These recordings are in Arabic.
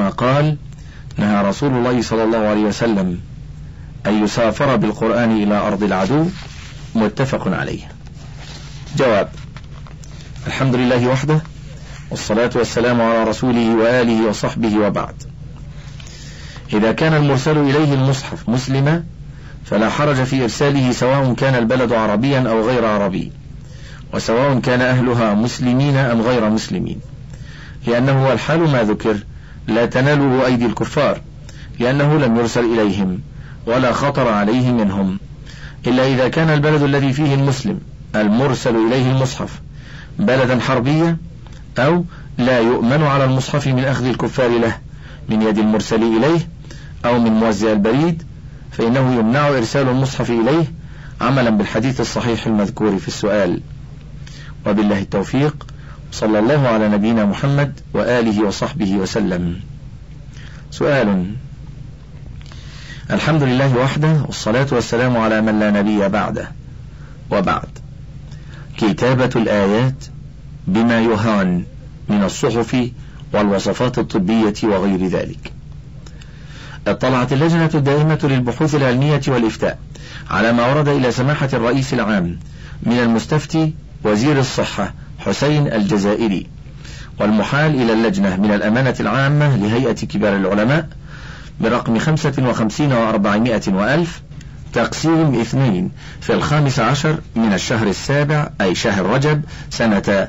عنهما قال: نهى رسول الله صلى الله عليه وسلم أن يسافر بالقرآن إلى أرض العدو. متفق عليه. جواب: الحمد لله وحده، والصلاة والسلام على رسوله وآله وصحبه، وبعد. إذا كان المرسل إليه المصحف مسلما فلا حرج في إرساله، سواء كان البلد عربيا أو غير عربي، وسواء كان أهلها مسلمين أم غير مسلمين، لأنه الحال ما ذكر لا تناله أيدي الكفار، لأنه لم يرسل إليهم ولا خطر عليه منهم، إلا إذا كان البلد الذي فيه المسلم المرسل إليه المصحف بلدا حربيا، أو لا يؤمن على المصحف من أخذ الكفار له من يد المرسل إليه أو من موزع البريد، فإنه يمنع إرسال المصحف إليه عملا بالحديث الصحيح المذكور في السؤال. وبالله التوفيق، صلى الله على نبينا محمد وآله وصحبه وسلم. سؤال: الحمد لله وحده، والصلاة والسلام على من لا نبي بعده، وبعد. كتابة الآيات بما يهان من الصحف والوصفات الطبية وغير ذلك. اطلعت اللجنة الدائمة للبحوث العلمية والإفتاء على ما ورد إلى سماحة الرئيس العام من المستفتي وزير الصحة حسين الجزائري، والمحال إلى اللجنة من الأمانة العامة لهيئة كبار العلماء برقم 55 و400 وألف تقسيم 2 في 15 من الشهر السابع، أي شهر رجب، سنة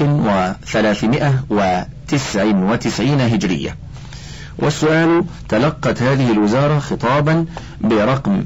1399 هجرية. والسؤال: تلقت هذه الوزارة خطابا برقم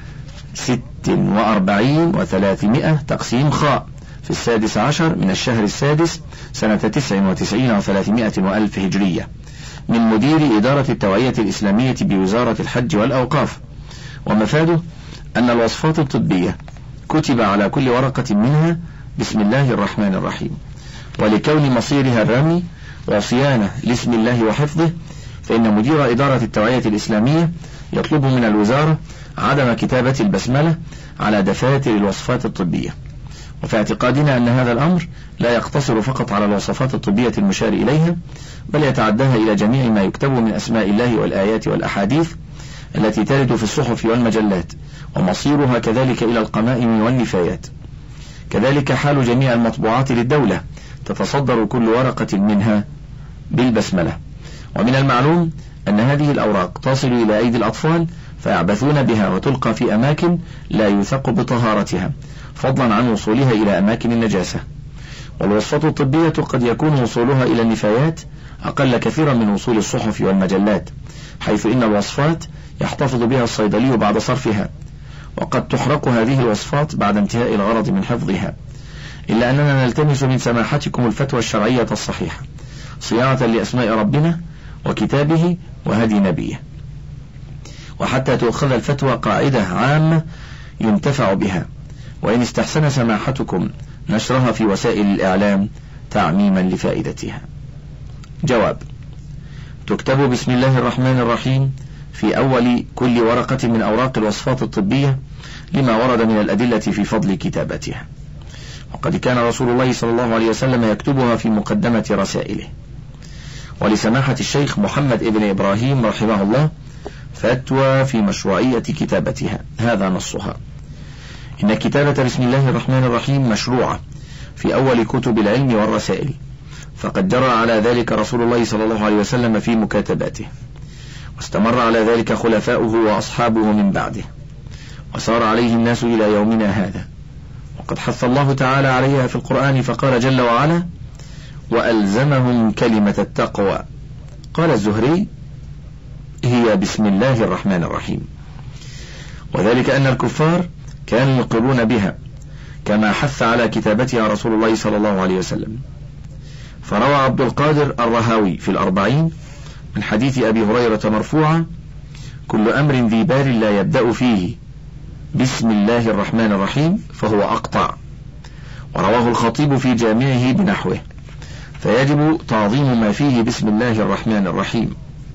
46 و300 تقسيم خاء في 16 من الشهر السادس سنة 99 و300 وألف هجرية من مدير إدارة التوعية الإسلامية بوزارة الحج والأوقاف، ومفاده أن الوصفات الطبية كتب على كل ورقة منها بسم الله الرحمن الرحيم، ولكون مصيرها الرمي وصيانة لاسم الله وحفظه، فإن مدير إدارة التوعية الإسلامية يطلب من الوزارة عدم كتابة البسملة على دفاتر الوصفات الطبية. وفي اعتقادنا أن هذا الأمر لا يقتصر فقط على الوصفات الطبية المشار إليها، بل يتعداها إلى جميع ما يكتب من أسماء الله والآيات والأحاديث التي ترد في الصحف والمجلات، ومصيرها كذلك إلى القمائم والنفايات. كذلك حال جميع المطبوعات للدولة، تتصدر كل ورقة منها بالبسملة. ومن المعلوم أن هذه الأوراق تصل إلى أيدي الأطفال فيعبثون بها وتلقى في أماكن لا يوثق بطهارتها، فضلا عن وصولها إلى أماكن النجاسة. والوصفات الطبية قد يكون وصولها إلى النفايات أقل كثيرا من وصول الصحف والمجلات، حيث إن الوصفات يحتفظ بها الصيدلي بعد صرفها، وقد تحرق هذه الوصفات بعد انتهاء الغرض من حفظها. إلا أننا نلتمس من سماحتكم الفتوى الشرعية الصحيحة صيانة لأسماء ربنا وكتابه وهدي نبيه، وحتى تؤخذ الفتوى قاعدة عامة ينتفع بها، وإن استحسن سماحتكم نشرها في وسائل الإعلام تعميما لفائدتها. جواب: تكتب بسم الله الرحمن الرحيم في أول كل ورقة من أوراق الوصفات الطبية لما ورد من الأدلة في فضل كتابتها، وقد كان رسول الله صلى الله عليه وسلم يكتبها في مقدمة رسائله. ولسماحة الشيخ محمد ابن إبراهيم رحمه الله فتوى في مشروعية كتابتها، هذا نصها: إن كتابة بسم الله الرحمن الرحيم مشروعة في أول كتب العلم والرسائل، فقد جرى على ذلك رسول الله صلى الله عليه وسلم في مكاتباته، واستمر على ذلك خلفاؤه وأصحابه من بعده، وسار عليه الناس إلى يومنا هذا. وقد حث الله تعالى عليها في القرآن فقال جل وعلا: وألزمهم كلمة التقوى. قال الزهري: هي بسم الله الرحمن الرحيم. وذلك أن الكفار كانوا يقرون بها، كما حث على كتابتها رسول الله صلى الله عليه وسلم. فروى عبد القادر الرهاوي في 40 من حديث أبي هريرة مرفوعا: كل أمر ذي بال لا يبدأ فيه بسم الله الرحمن الرحيم فهو أقطع. ورواه الخطيب في جامعه بنحوه، فيجب تعظيم ما فيه بسم الله الرحمن الرحيم،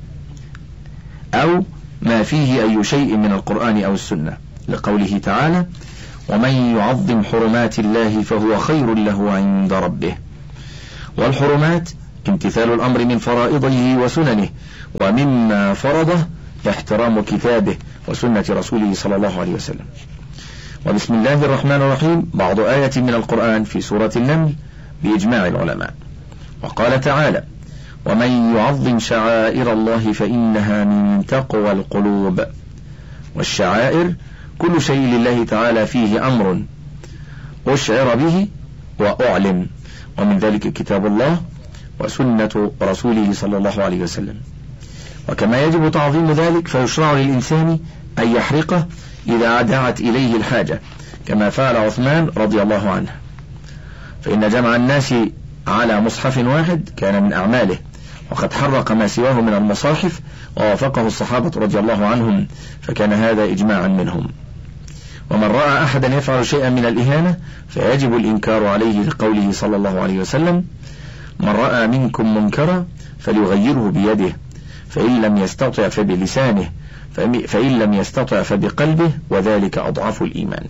أو ما فيه أي شيء من القرآن أو السنة، لقوله تعالى: ومن يعظم حرمات الله فهو خير له عند ربه. والحرمات امتثال الأمر من فرائضه وسننه، ومما فرضه احترام كتابه وسنة رسوله صلى الله عليه وسلم. وبسم الله الرحمن الرحيم بعض آية من القرآن في سورة النمل بإجماع العلماء. وقال تعالى: ومن يعظم شعائر الله فإنها من تقوى القلوب. والشعائر كل شيء لله تعالى فيه أمر أشعر به وأعلم، ومن ذلك كتاب الله وسنة رسوله صلى الله عليه وسلم. وكما يجب تعظيم ذلك فيشرع للإنسان أن يحرقه إذا دعت إليه الحاجة، كما فعل عثمان رضي الله عنه، فإن جمع الناس على مصحف واحد كان من أعماله، وقد حرق ما سواه من المصاحف ووافقه الصحابة رضي الله عنهم، فكان هذا إجماعا منهم. ومن رأى أحدا يفعل شيئا من الإهانة فيجب الإنكار عليه، لقوله صلى الله عليه وسلم: من رأى منكم منكرا فليغيره بيده، فإن لم يستطع فبلسانه، فإن لم يستطع فبقلبه، وذلك أضعف الإيمان.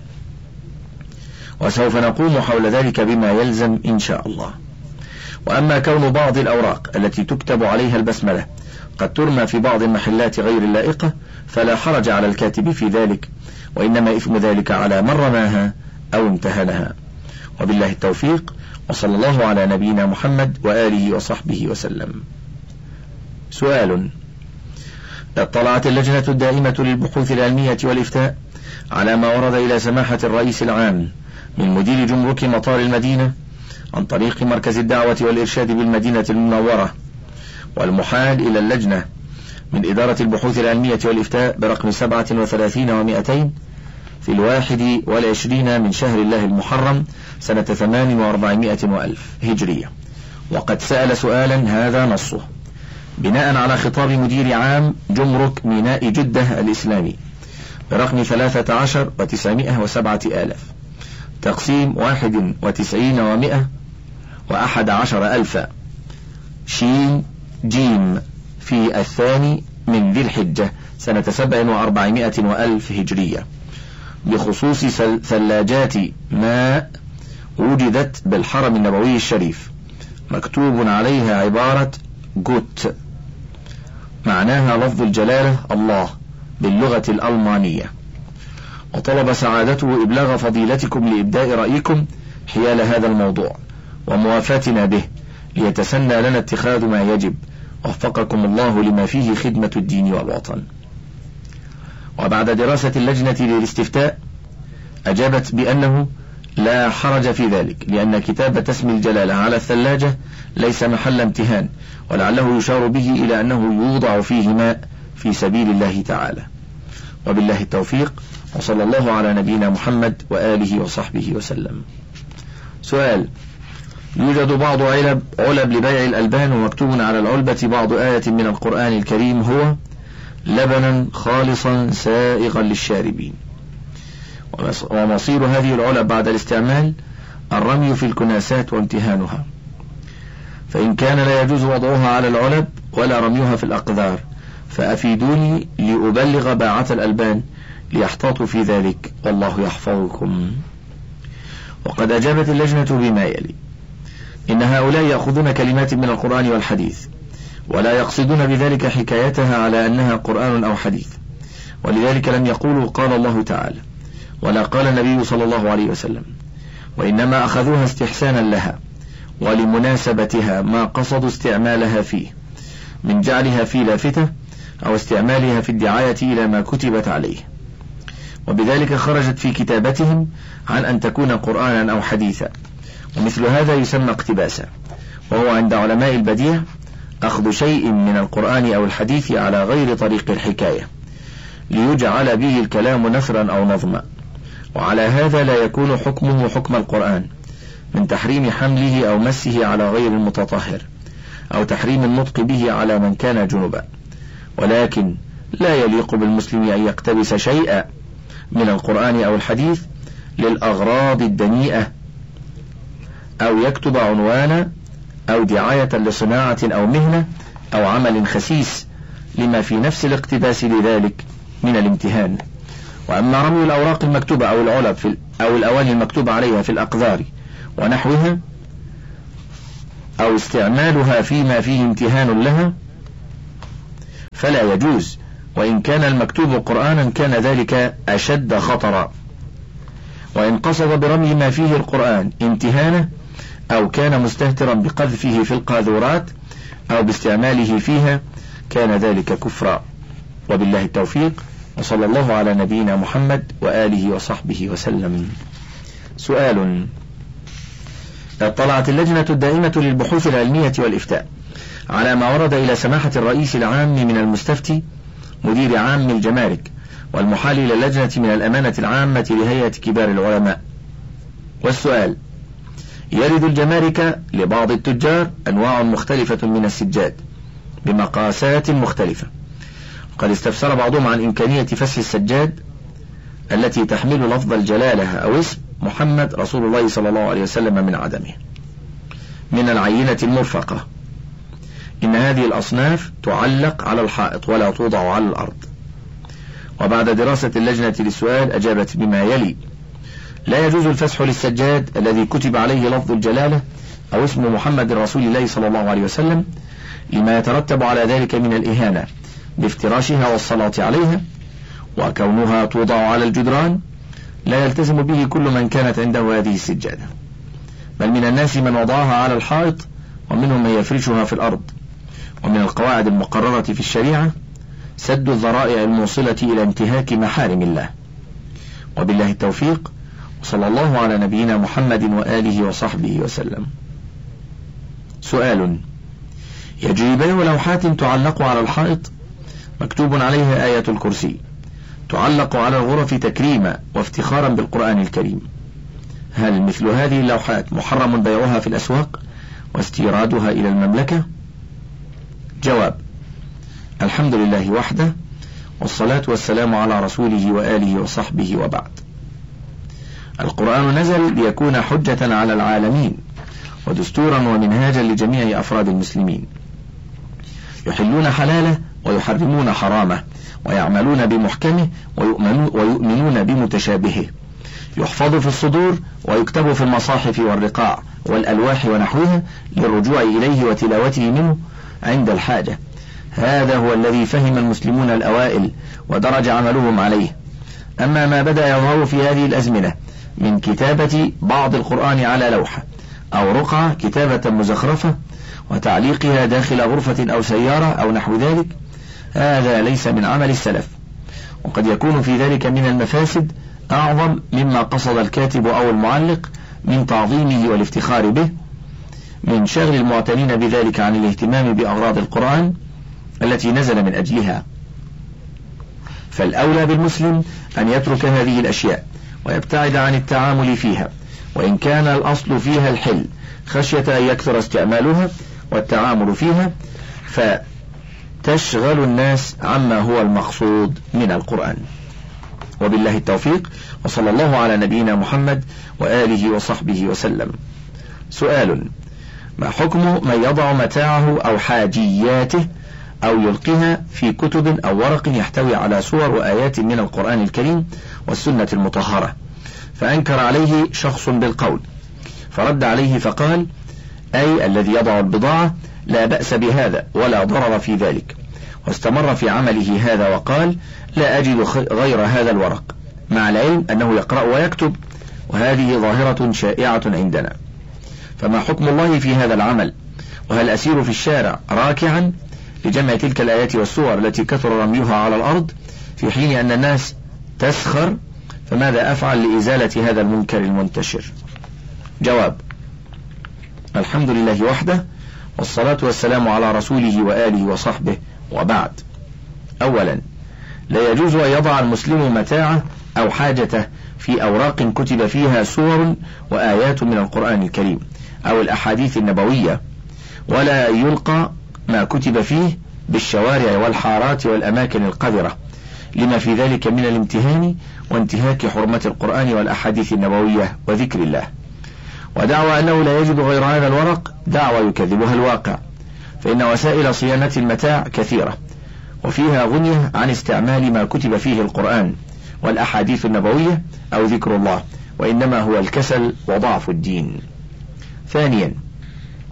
وسوف نقوم حول ذلك بما يلزم إن شاء الله. وأما كون بعض الأوراق التي تكتب عليها البسملة قد ترمى في بعض المحلات غير اللائقة فلا حرج على الكاتب في ذلك، وإنما إثم ذلك على من رماها أو امتهنها. وبالله التوفيق، وصلى الله على نبينا محمد وآله وصحبه وسلم. سؤال: اطلعت اللجنة الدائمة للبحوث العلمية والإفتاء على ما ورد إلى سماحة الرئيس العام من مدير جمرك مطار المدينة عن طريق مركز الدعوة والإرشاد بالمدينة المنورة، والمحال إلى اللجنة من إدارة البحوث العلمية والإفتاء برقم 37 و200 في 21 من شهر الله المحرم سنة 4800 هجرية. وقد سأل سؤالا هذا نصه بناء على خطاب مدير عام جمرك ميناء جدة الإسلامي برقم 13 و907,000 تقسيم 91 و111,000 شين جيم في 2 من ذي الحجة سنة 4700 هجرية بخصوص ثلاجات ماء وجدت بالحرم النبوي الشريف، مكتوب عليها عبارة جوت معناها لفظ الجلالة الله باللغة الألمانية، وطلب سعادته إبلاغ فضيلتكم لإبداء رأيكم حيال هذا الموضوع وموافاتنا به ليتسنى لنا اتخاذ ما يجب، وفقكم الله لما فيه خدمة الدين والوطن. وبعد دراسة اللجنة للاستفتاء أجابت بأنه لا حرج في ذلك، لأن كتابة اسم الجلالة على الثلاجة ليس محل امتهان، ولعله يشار به إلى أنه يوضع فيه ماء في سبيل الله تعالى. وبالله التوفيق، وصلى الله على نبينا محمد وآله وصحبه وسلم. سؤال: يوجد بعض علب لبيع الألبان ومكتوب على العلبة بعض آية من القرآن الكريم هو لبنا خالصا سائغا للشاربين، ومصير هذه العلب بعد الاستعمال الرمي في الكناسات وامتهانها، فإن كان لا يجوز وضعها على العلب ولا رميها في الأقذار فأفيدوني لأبلغ باعة الألبان ليحتاطوا في ذلك، والله يحفظكم. وقد أجابت اللجنة بما يلي: إن هؤلاء يأخذون كلمات من القرآن والحديث ولا يقصدون بذلك حكايتها على أنها قرآن أو حديث، ولذلك لم يقولوا قال الله تعالى ولا قال النبي صلى الله عليه وسلم، وإنما أخذوها استحسانا لها ولمناسبتها ما قصدوا استعمالها فيه من جعلها في لافتة أو استعمالها في الدعاية إلى ما كتبت عليه، وبذلك خرجت في كتابتهم عن أن تكون قرآنا أو حديثا. ومثل هذا يسمى اقتباسا، وهو عند علماء البديع أخذ شيء من القرآن أو الحديث على غير طريق الحكاية ليجعل به الكلام نثرا أو نظما، وعلى هذا لا يكون حكمه حكم القرآن من تحريم حمله أو مسه على غير المتطهر أو تحريم النطق به على من كان جنبا، ولكن لا يليق بالمسلم أن يقتبس شيئا من القرآن أو الحديث للأغراض الدنيئة أو يكتب عنوانا أو دعاية لصناعة أو مهنة أو عمل خسيس لما في نفس الاقتباس لذلك من الامتهان. وأما رمي الأوراق المكتوبة أو العلب أو الأواني المكتوبة عليها في الأقذار ونحوها أو استعمالها فيما فيه امتهان لها فلا يجوز، وإن كان المكتوب قرآنا كان ذلك أشد خطرا. وإن قصد برمي ما فيه القرآن امتهانه أو كان مستهترا بقذفه في القاذورات أو باستعماله فيها كان ذلك كفرا. وبالله التوفيق، وصلى الله على نبينا محمد وآله وصحبه وسلم. سؤال: اطلعت اللجنة الدائمة للبحوث العلمية والإفتاء على ما ورد إلى سماحة الرئيس العام من المستفتي مدير عام الجمارك والمحال إلى اللجنة من الأمانة العامة لهيئة كبار العلماء. والسؤال: يرد الجمارك لبعض التجار أنواع مختلفة من السجاد بمقاسات مختلفة، وقد استفسر بعضهم عن إمكانية فسح السجاد التي تحمل لفظ الجلالة أو اسم محمد رسول الله صلى الله عليه وسلم من عدمه من العينة المرفقة. إن هذه الأصناف تعلق على الحائط ولا توضع على الأرض. وبعد دراسة اللجنة للسؤال أجابت بما يلي: لا يجوز الفسح للسجاد الذي كتب عليه لفظ الجلالة أو اسم محمد رسول الله صلى الله عليه وسلم لما يترتب على ذلك من الإهانة بافتراشها والصلاة عليها، وكونها توضع على الجدران لا يلتزم به كل من كانت عنده هذه السجادة، بل من الناس من وضعها على الحائط ومنهم من يفرشها في الأرض. ومن القواعد المقررة في الشريعة سد الذرائع الموصلة إلى انتهاك محارم الله. وبالله التوفيق، وصلى الله على نبينا محمد وآله وصحبه وسلم. سؤال: يجري بيع لوحات تعلق على الحائط مكتوب عليها آية الكرسي تعلق على الغرف تكريما وافتخارا بالقرآن الكريم، هل مثل هذه اللوحات محرم بيعها في الأسواق واستيرادها إلى المملكة؟ جواب: الحمد لله وحده، والصلاة والسلام على رسوله وآله وصحبه، وبعد. القرآن نزل ليكون حجة على العالمين ودستورا ومنهاجا لجميع أفراد المسلمين، يحلون حلاله ويحرمون حرامه، ويعملون بمحكمه ويؤمنون بمتشابهه، يحفظ في الصدور ويكتب في المصاحف والرقاع والألواح ونحوها للرجوع إليه وتلاوته منه عند الحاجة. هذا هو الذي فهم المسلمون الأوائل ودرج عملهم عليه. أما ما بدأ يظهر في هذه الأزمنة من كتابة بعض القرآن على لوحة أو رقعة كتابة مزخرفة وتعليقها داخل غرفة أو سيارة أو نحو ذلك، هذا ليس من عمل السلف، وقد يكون في ذلك من المفاسد أعظم مما قصد الكاتب أو المعلق من تعظيمه والافتخار به، من شغل المعتنين بذلك عن الاهتمام بأغراض القرآن التي نزل من أجلها. فالأولى بالمسلم أن يترك هذه الأشياء ويبتعد عن التعامل فيها، وإن كان الأصل فيها الحل خشية أن يكثر استعمالها والتعامل فيها فتشغل الناس عما هو المقصود من القرآن. وبالله التوفيق، وصلى الله على نبينا محمد وآله وصحبه وسلم. سؤال: ما حكم من يضع متاعه أو حاجياته أو يلقيها في كتب أو ورق يحتوي على صور وآيات من القرآن الكريم والسنة المطهرة، فأنكر عليه شخص بالقول، فرد عليه فقال: أي الذي يضع البضاعة لا بأس بهذا ولا ضرر في ذلك، واستمر في عمله هذا وقال: لا أجد غير هذا الورق، مع العلم أنه يقرأ ويكتب، وهذه ظاهرة شائعة عندنا. فما حكم الله في هذا العمل؟ وهل أسير في الشارع راكعا لجمع تلك الآيات والسور التي كثر رميها على الأرض في حين أن الناس تسخر؟ فماذا أفعل لإزالة هذا المنكر المنتشر؟ جواب: الحمد لله وحده، والصلاة والسلام على رسوله وآله وصحبه، وبعد. أولا، لا يجوز أن يضع المسلم متاعه أو حاجته في أوراق كتب فيها سور وآيات من القرآن الكريم أو الأحاديث النبوية، ولا يلقى ما كتب فيه بالشوارع والحارات والأماكن القذرة، لما في ذلك من الامتهان وانتهاك حرمة القرآن والأحاديث النبوية وذكر الله. ودعوى أنه لا يجد غير هذا الورق دعوى يكذبها الواقع، فإن وسائل صيانة المتاع كثيرة وفيها غنية عن استعمال ما كتب فيه القرآن والأحاديث النبوية أو ذكر الله، وإنما هو الكسل وضعف الدين. ثانيا،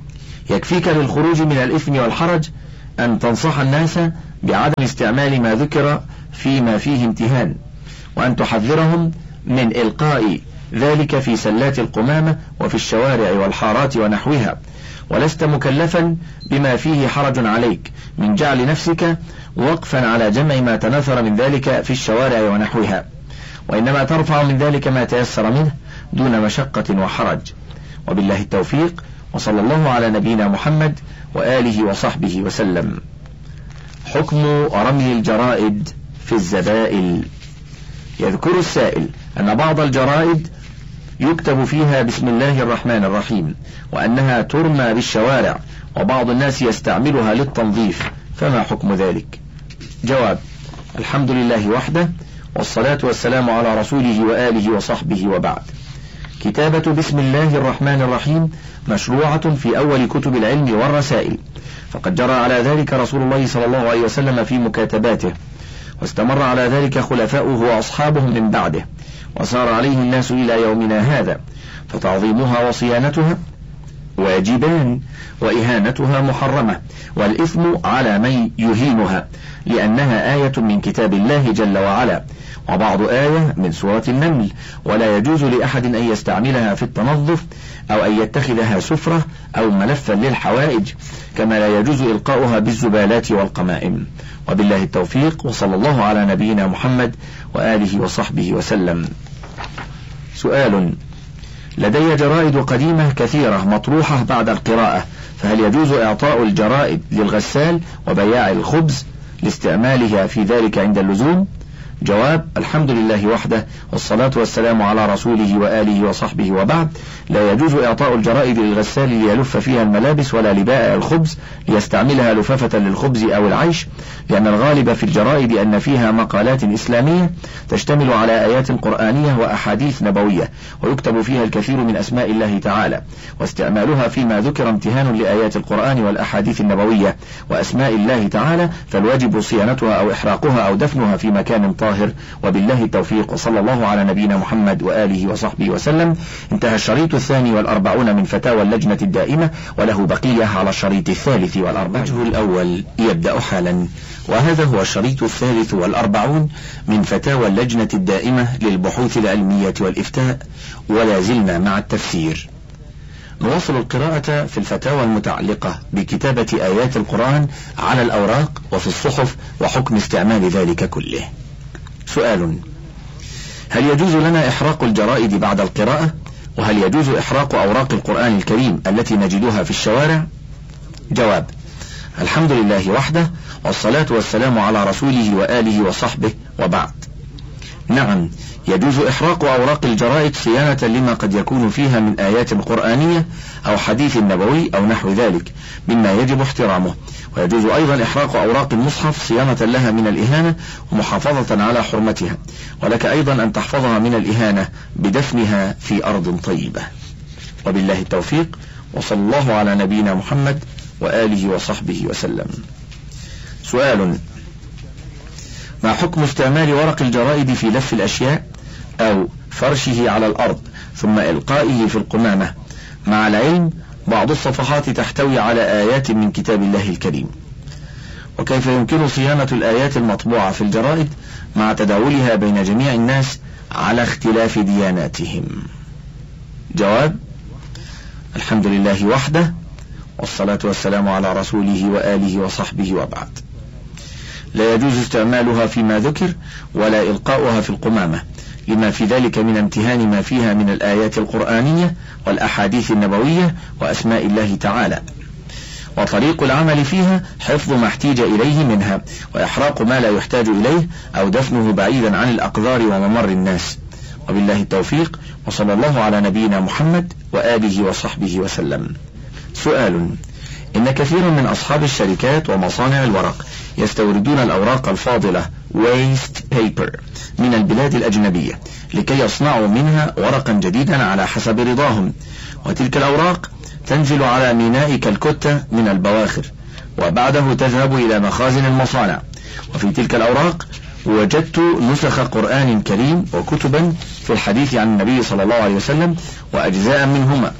يكفيك للخروج من الإثم والحرج أن تنصح الناس بعدم استعمال ما ذكر فيما فيه امتهان، وأن تحذرهم من إلقاء ذلك في سلات القمامة وفي الشوارع والحارات ونحوها، ولست مكلفا بما فيه حرج عليك من جعل نفسك وقفا على جمع ما تناثر من ذلك في الشوارع ونحوها، وإنما ترفع من ذلك ما تيسر منه دون مشقة وحرج. وبالله التوفيق، وصلى الله على نبينا محمد وآله وصحبه وسلم. حكم رمي الجرائد في الزبائل. يذكر السائل أن بعض الجرائد يكتب فيها بسم الله الرحمن الرحيم، وأنها ترمى بالشوارع، وبعض الناس يستعملها للتنظيف، فما حكم ذلك؟ جواب: الحمد لله وحده، والصلاة والسلام على رسوله وآله وصحبه، وبعد. كتابة بسم الله الرحمن الرحيم مشروعة في أول كتب العلم والرسائل، فقد جرى على ذلك رسول الله صلى الله عليه وسلم في مكاتباته، واستمر على ذلك خلفاؤه وأصحابه من بعده، وسار عليه الناس إلى يومنا هذا، فتعظيمها وصيانتها واجبان، وإهانتها محرمة، والإثم على من يهينها، لأنها آية من كتاب الله جل وعلا، وبعض آية من سورة النمل، ولا يجوز لأحد أن يستعملها في التنظف أو أن يتخذها سفرة أو ملفا للحوائج، كما لا يجوز إلقاؤها بالزبالات والقمائم. وبالله التوفيق، وصلى الله على نبينا محمد وآله وصحبه وسلم. سؤال: لدي جرائد قديمة كثيرة مطروحة بعد القراءة، فهل يجوز إعطاء الجرائد للغسال وبياع الخبز لاستعمالها في ذلك عند اللزوم؟ جواب: الحمد لله وحده، والصلاة والسلام على رسوله وآله وصحبه، وبعد. لا يجوز إعطاء الجرائد للغسال ليلف فيها الملابس، ولا لبائع الخبز ليستعملها لفافة للخبز أو العيش، لأن الغالب في الجرائد أن فيها مقالات إسلامية تشتمل على آيات قرآنية وأحاديث نبوية، ويكتب فيها الكثير من أسماء الله تعالى، واستعمالها فيما ذكر امتهان لآيات القرآن والأحاديث النبوية وأسماء الله تعالى، فالواجب صيانتها أو إحراقها أو دفنها في مكان طاهر. وبالله التوفيق، وصلى الله على نبينا محمد وآله وصحبه وسلم. انتهى الشريط 42 من فتاوى اللجنة الدائمة، وله بقية على الشريط 43. الوجه الأول يبدأ حالا، وهذا هو الشريط 43 من فتاوى اللجنة الدائمة للبحوث العلمية والإفتاء، ولا زلنا مع التفسير. نواصل القراءة في الفتاوى المتعلقة بكتابة آيات القرآن على الأوراق وفي الصحف، وحكم استعمال ذلك كله. سؤال: هل يجوز لنا إحراق الجرائد بعد القراءة؟ وهل يجوز إحراق أوراق القرآن الكريم التي نجدها في الشوارع؟ جواب: الحمد لله وحده، والصلاة والسلام على رسوله وآله وصحبه، وبعد. نعم، يجوز إحراق أوراق الجرائد صيانة لما قد يكون فيها من آيات قرآنية أو حديث نبوي أو نحو ذلك مما يجب احترامه، ويجوز أيضا إحراق أوراق المصحف صيانة لها من الإهانة ومحافظة على حرمتها، ولك أيضا أن تحفظها من الإهانة بدفنها في أرض طيبة. وبالله التوفيق، وصلى الله على نبينا محمد وآله وصحبه وسلم. سؤال: ما حكم استعمال ورق الجرائد في لف الأشياء أو فرشه على الأرض ثم إلقائه في القمامة، مع العلم بعض الصفحات تحتوي على آيات من كتاب الله الكريم؟ وكيف يمكن صيانة الآيات المطبوعة في الجرائد مع تداولها بين جميع الناس على اختلاف دياناتهم؟ جواب: الحمد لله وحده، والصلاة والسلام على رسوله وآله وصحبه، وبعد. لا يجوز استعمالها فيما ذكر، ولا إلقاؤها في القمامة، لما في ذلك من امتهان ما فيها من الآيات القرآنية والأحاديث النبوية وأسماء الله تعالى. وطريق العمل فيها حفظ ما احتيج إليه منها، وإحراق ما لا يحتاج إليه، أو دفنه بعيدا عن الأقذار وممر الناس. وبالله التوفيق، وصلى الله على نبينا محمد وآله وصحبه وسلم. سؤال: إن كثير من أصحاب الشركات ومصانع الورق يستوردون الأوراق الفاضلة waste paper من البلاد الأجنبية لكي يصنعوا منها ورقا جديدا على حسب رضاهم، وتلك الأوراق تنزل على ميناء كالكوتا من البواخر، وبعده تذهب إلى مخازن المصانع. وفي تلك الأوراق وجدت نسخ قرآن كريم وكتبا في الحديث عن النبي صلى الله عليه وسلم وأجزاء منهما،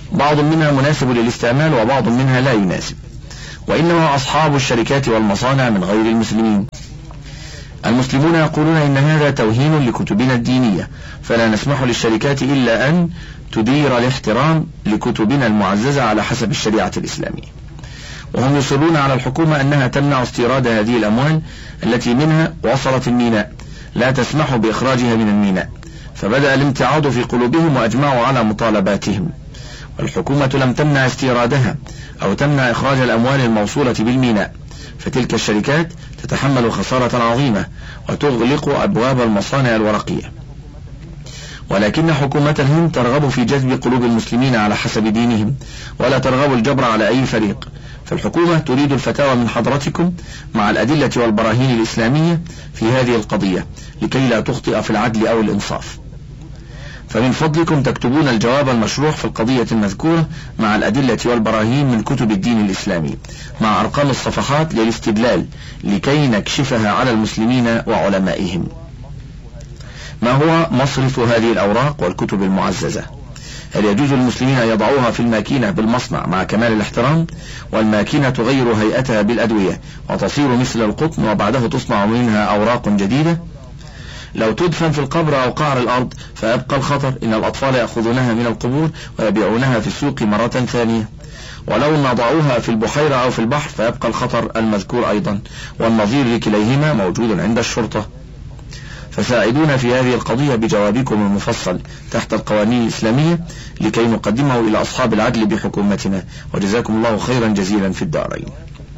بعض منها مناسب للاستعمال وبعض منها لا يناسب، وإنما أصحاب الشركات والمصانع من غير المسلمين. المسلمون يقولون إن هذا توهين لكتبنا الدينية، فلا نسمح للشركات إلا أن تدير الاحترام لكتبنا المعززة على حسب الشريعة الإسلامية، وهم يصرون على الحكومة أنها تمنع استيراد هذه الأموال التي منها وصلت الميناء، لا تسمح بإخراجها من الميناء، فبدأ الامتعاض في قلوبهم وأجمعوا على مطالباتهم، والحكومة لم تمنع استيرادها أو تمنع إخراج الأموال الموصولة بالميناء، فتلك الشركات تتحمل خسارة عظيمة وتغلق أبواب المصانع الورقية. ولكن حكومة الهند ترغب في جذب قلوب المسلمين على حسب دينهم، ولا ترغب الجبر على أي فريق، فالحكومة تريد الفتاوى من حضرتكم مع الأدلة والبراهين الإسلامية في هذه القضية لكي لا تخطئ في العدل أو الإنصاف. فمن فضلكم تكتبون الجواب المشروح في القضية المذكورة مع الأدلة والبراهين من كتب الدين الإسلامي مع أرقام الصفحات للاستدلال لكي نكشفها على المسلمين وعلمائهم. ما هو مصرف هذه الأوراق والكتب المعززة؟ هل يجوز للمسلمين أن يضعوها في الماكينة بالمصنع مع كمال الاحترام، والماكينة تغير هيئتها بالأدوية وتصير مثل القطن وبعده تصنع منها أوراق جديدة؟ لو تدفن في القبر أو قعر الأرض فيبقى الخطر إن الأطفال يأخذونها من القبور ويبيعونها في السوق مرة ثانية، ولو نضعوها في البحيرة أو في البحر فيبقى الخطر المذكور أيضا، والنظير لكليهما موجود عند الشرطة. فساعدونا في هذه القضية بجوابكم المفصل تحت القوانين الإسلامية لكي نقدمه إلى أصحاب العدل بحكومتنا، وجزاكم الله خيرا جزيلا في الدارين.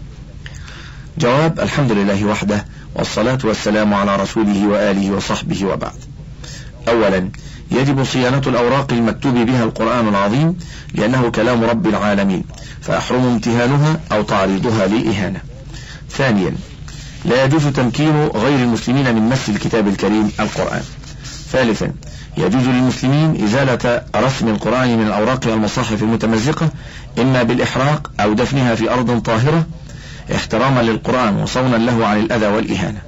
جواب: الحمد لله وحده، والصلاة والسلام على رسوله وآله وصحبه وبعد. أولا، يجب صيانة الأوراق المكتوب بها القرآن العظيم لأنه كلام رب العالمين، فيحرم امتهانها أو تعريضها لإهانة. ثانيا، لا يجوز تمكين غير المسلمين من مس الكتاب الكريم القرآن. ثالثا، يجوز للمسلمين إزالة رسم القرآن من الأوراق والمصاحف المتمزقة إما بالإحراق أو دفنها في أرض طاهرة احتراما للقرآن وصونا له عن الأذى والإهانة.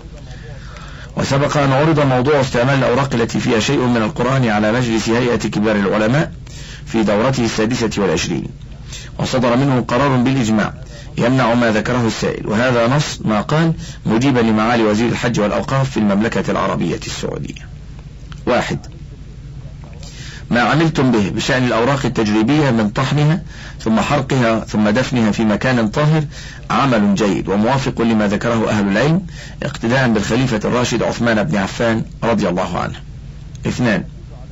وسبق أن عرض موضوع استعمال الأوراق التي فيها شيء من القرآن على مجلس هيئة كبار العلماء في دورته 26، وصدر منه قرار بالإجماع يمنع ما ذكره السائل، وهذا نص ما قال مجيبا لمعالي وزير الحج والأوقاف في المملكة العربية السعودية. 1. ما عملتم به بشأن الأوراق التجريبية من طحنها ثم حرقها ثم دفنها في مكان طاهر عمل جيد وموافق لما ذكره أهل العلم اقتداء بالخليفة الراشد عثمان بن عفان رضي الله عنه. 2.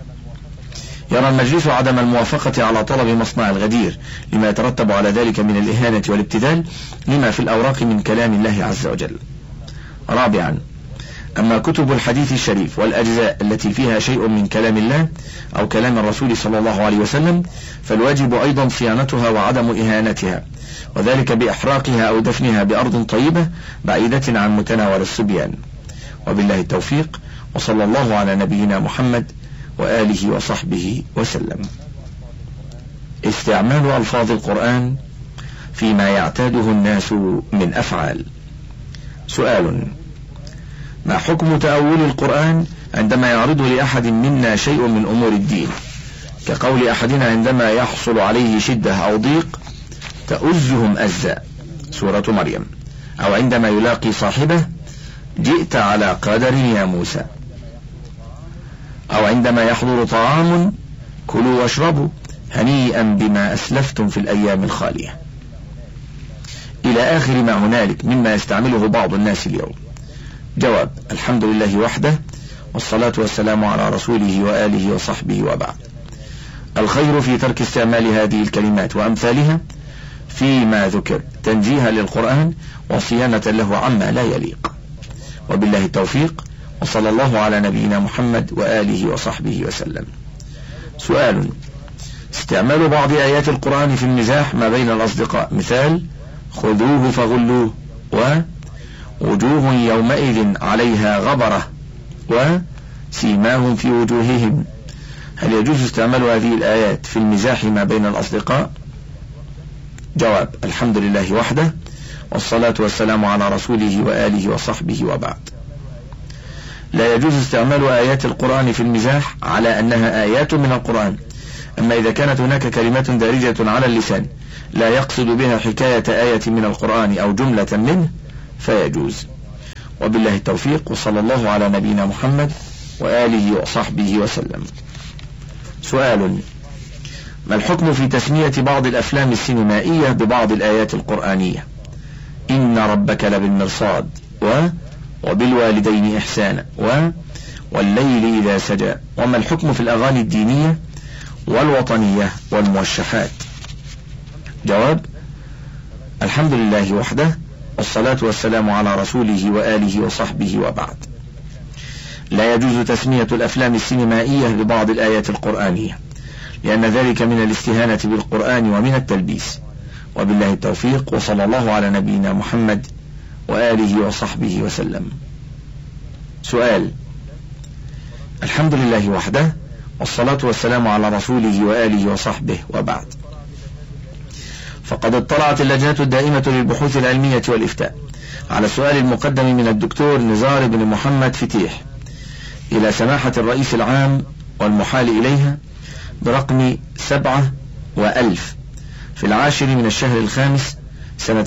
يرى المجلس عدم الموافقة على طلب مصنع الغدير لما يترتب على ذلك من الإهانة والابتذال لما في الأوراق من كلام الله عز وجل. 4. أما كتب الحديث الشريف والأجزاء التي فيها شيء من كلام الله أو كلام الرسول صلى الله عليه وسلم فالواجب أيضا صيانتها وعدم إهانتها، وذلك بإحراقها أو دفنها بأرض طيبة بعيدة عن متناول الصبيان. وبالله التوفيق، وصلى الله على نبينا محمد وآله وصحبه وسلم. استعمال ألفاظ القرآن فيما يعتاده الناس من أفعال. سؤال: ما حكم تأويل القرآن عندما يعرض لأحد منا شيء من أمور الدين، كقول أحدنا عندما يحصل عليه شدة أو ضيق تؤزهم أزا سورة مريم، أو عندما يلاقي صاحبه جئت على قدر يا موسى، أو عندما يحضر طعام كلوا واشربوا هنيئا بما أسلفتم في الأيام الخالية، إلى آخر ما هنالك مما يستعمله بعض الناس اليوم. جواب: الحمد لله وحده، والصلاة والسلام على رسوله وآله وصحبه وبعد. الخير في ترك استعمال هذه الكلمات وأمثالها فيما ذكر تنزيها للقرآن وصيانة له عما لا يليق. وبالله التوفيق، وصلى الله على نبينا محمد وآله وصحبه وسلم. سؤال: استعمال بعض آيات القرآن في المزاح ما بين الأصدقاء، مثال خذوه فغلوه، ووجوه يومئذ عليها غبرة، وسيماهم في وجوههم، هل يجوز استعمال هذه الآيات في المزاح ما بين الأصدقاء؟ جواب: الحمد لله وحده، والصلاة والسلام على رسوله وآله وصحبه وبعد. لا يجوز استعمال آيات القرآن في المزاح على أنها آيات من القرآن أما إذا كانت هناك كلمات دارجة على اللسان لا يقصد بها حكاية آية من القرآن أو جملة منه فيجوز. وبالله التوفيق، وصلى الله على نبينا محمد وآله وصحبه وسلم. سؤال: ما الحكم في تسمية بعض الأفلام السينمائية ببعض الآيات القرآنية؟ إن ربك لبالمرصاد، وبالوالدين إحسانا، والليل إذا سجى. وما الحكم في الأغاني الدينية والوطنية والموشحات؟ جواب: الحمد لله وحده، والصلاة والسلام على رسوله وآله وصحبه، وبعد. لا يجوز تسمية الأفلام السينمائية ببعض الآيات القرآنية، لأن ذلك من الاستهانة بالقرآن ومن التلبيس. وبالله التوفيق، وصلى الله على نبينا محمد وآله وصحبه وسلم. سؤال: الحمد لله وحده، والصلاة والسلام على رسوله وآله وصحبه، وبعد. فقد اطلعت اللجنة الدائمة للبحوث العلمية والإفتاء على السؤال المقدم من الدكتور نزار بن محمد فتيح إلى سماحة الرئيس العام والمحال إليها برقم 7 وألف في 10 من الشهر الخامس سنة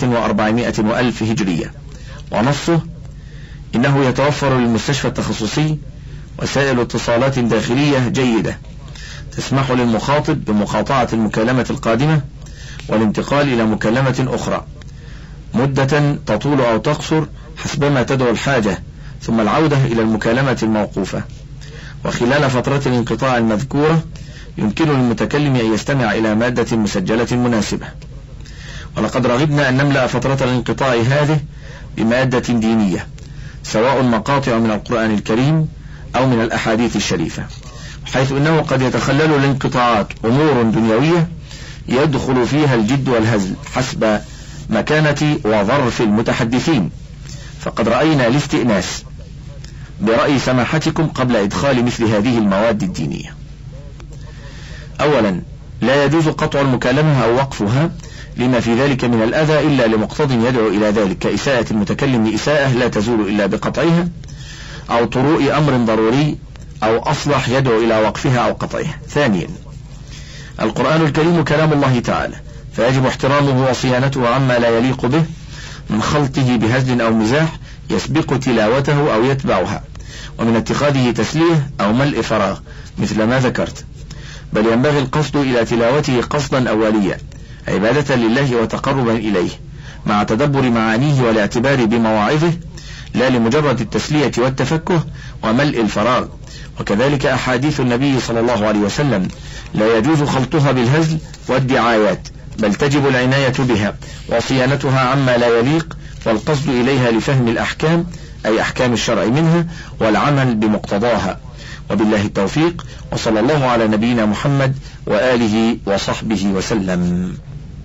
4300 هجرية، ونصه: إنه يتوفر للمستشفى التخصصي وسائل اتصالات داخلية جيدة تسمح للمخاطب بمقاطعة المكالمة القادمة والانتقال إلى مكالمة أخرى مدة تطول أو تقصر حسبما تدعو الحاجة، ثم العودة إلى المكالمة الموقوفة. وخلال فترة الانقطاع المذكورة يمكن للمتكلم أن يستمع إلى مادة مسجلة مناسبة. ولقد رغبنا أن نملأ فترة الانقطاع هذه بمادة دينية، سواء مقاطع من القرآن الكريم أو من الأحاديث الشريفة، حيث أنه قد يتخلل الانقطاعات أمور دنيوية يدخل فيها الجد والهزل حسب مكانة وظرف المتحدثين. فقد رأينا الاستئناس برأي سماحتكم قبل إدخال مثل هذه المواد الدينية. أولا، لا يجوز قطع المكالمة أو وقفها لما في ذلك من الأذى إلا لمقتض يدعو إلى ذلك، كإساءة المتكلم إساءة لا تزول إلا بقطعها، أو طروء أمر ضروري، أو أصلح يدعو إلى وقفها أو قطعها. ثانيا، القرآن الكريم كلام الله تعالى، فيجب احترامه وصيانته عما لا يليق به من خلطه بهزل أو مزاح يسبق تلاوته أو يتبعها، ومن اتخاذه تسلية أو ملء فراغ مثل ما ذكرت، بل ينبغي القصد إلى تلاوته قصدا أوليا عبادة لله وتقربا إليه مع تدبر معانيه والاعتبار بمواعظه، لا لمجرد التسلية والتفكه وملء الفراغ. وكذلك أحاديث النبي صلى الله عليه وسلم لا يجوز خلطها بالهزل والدعايات، بل تجب العناية بها وصيانتها عما لا يليق، والقصد إليها لفهم الأحكام أي أحكام الشرع منها والعمل بمقتضاها. وبالله التوفيق، وصلى الله على نبينا محمد وآله وصحبه وسلم.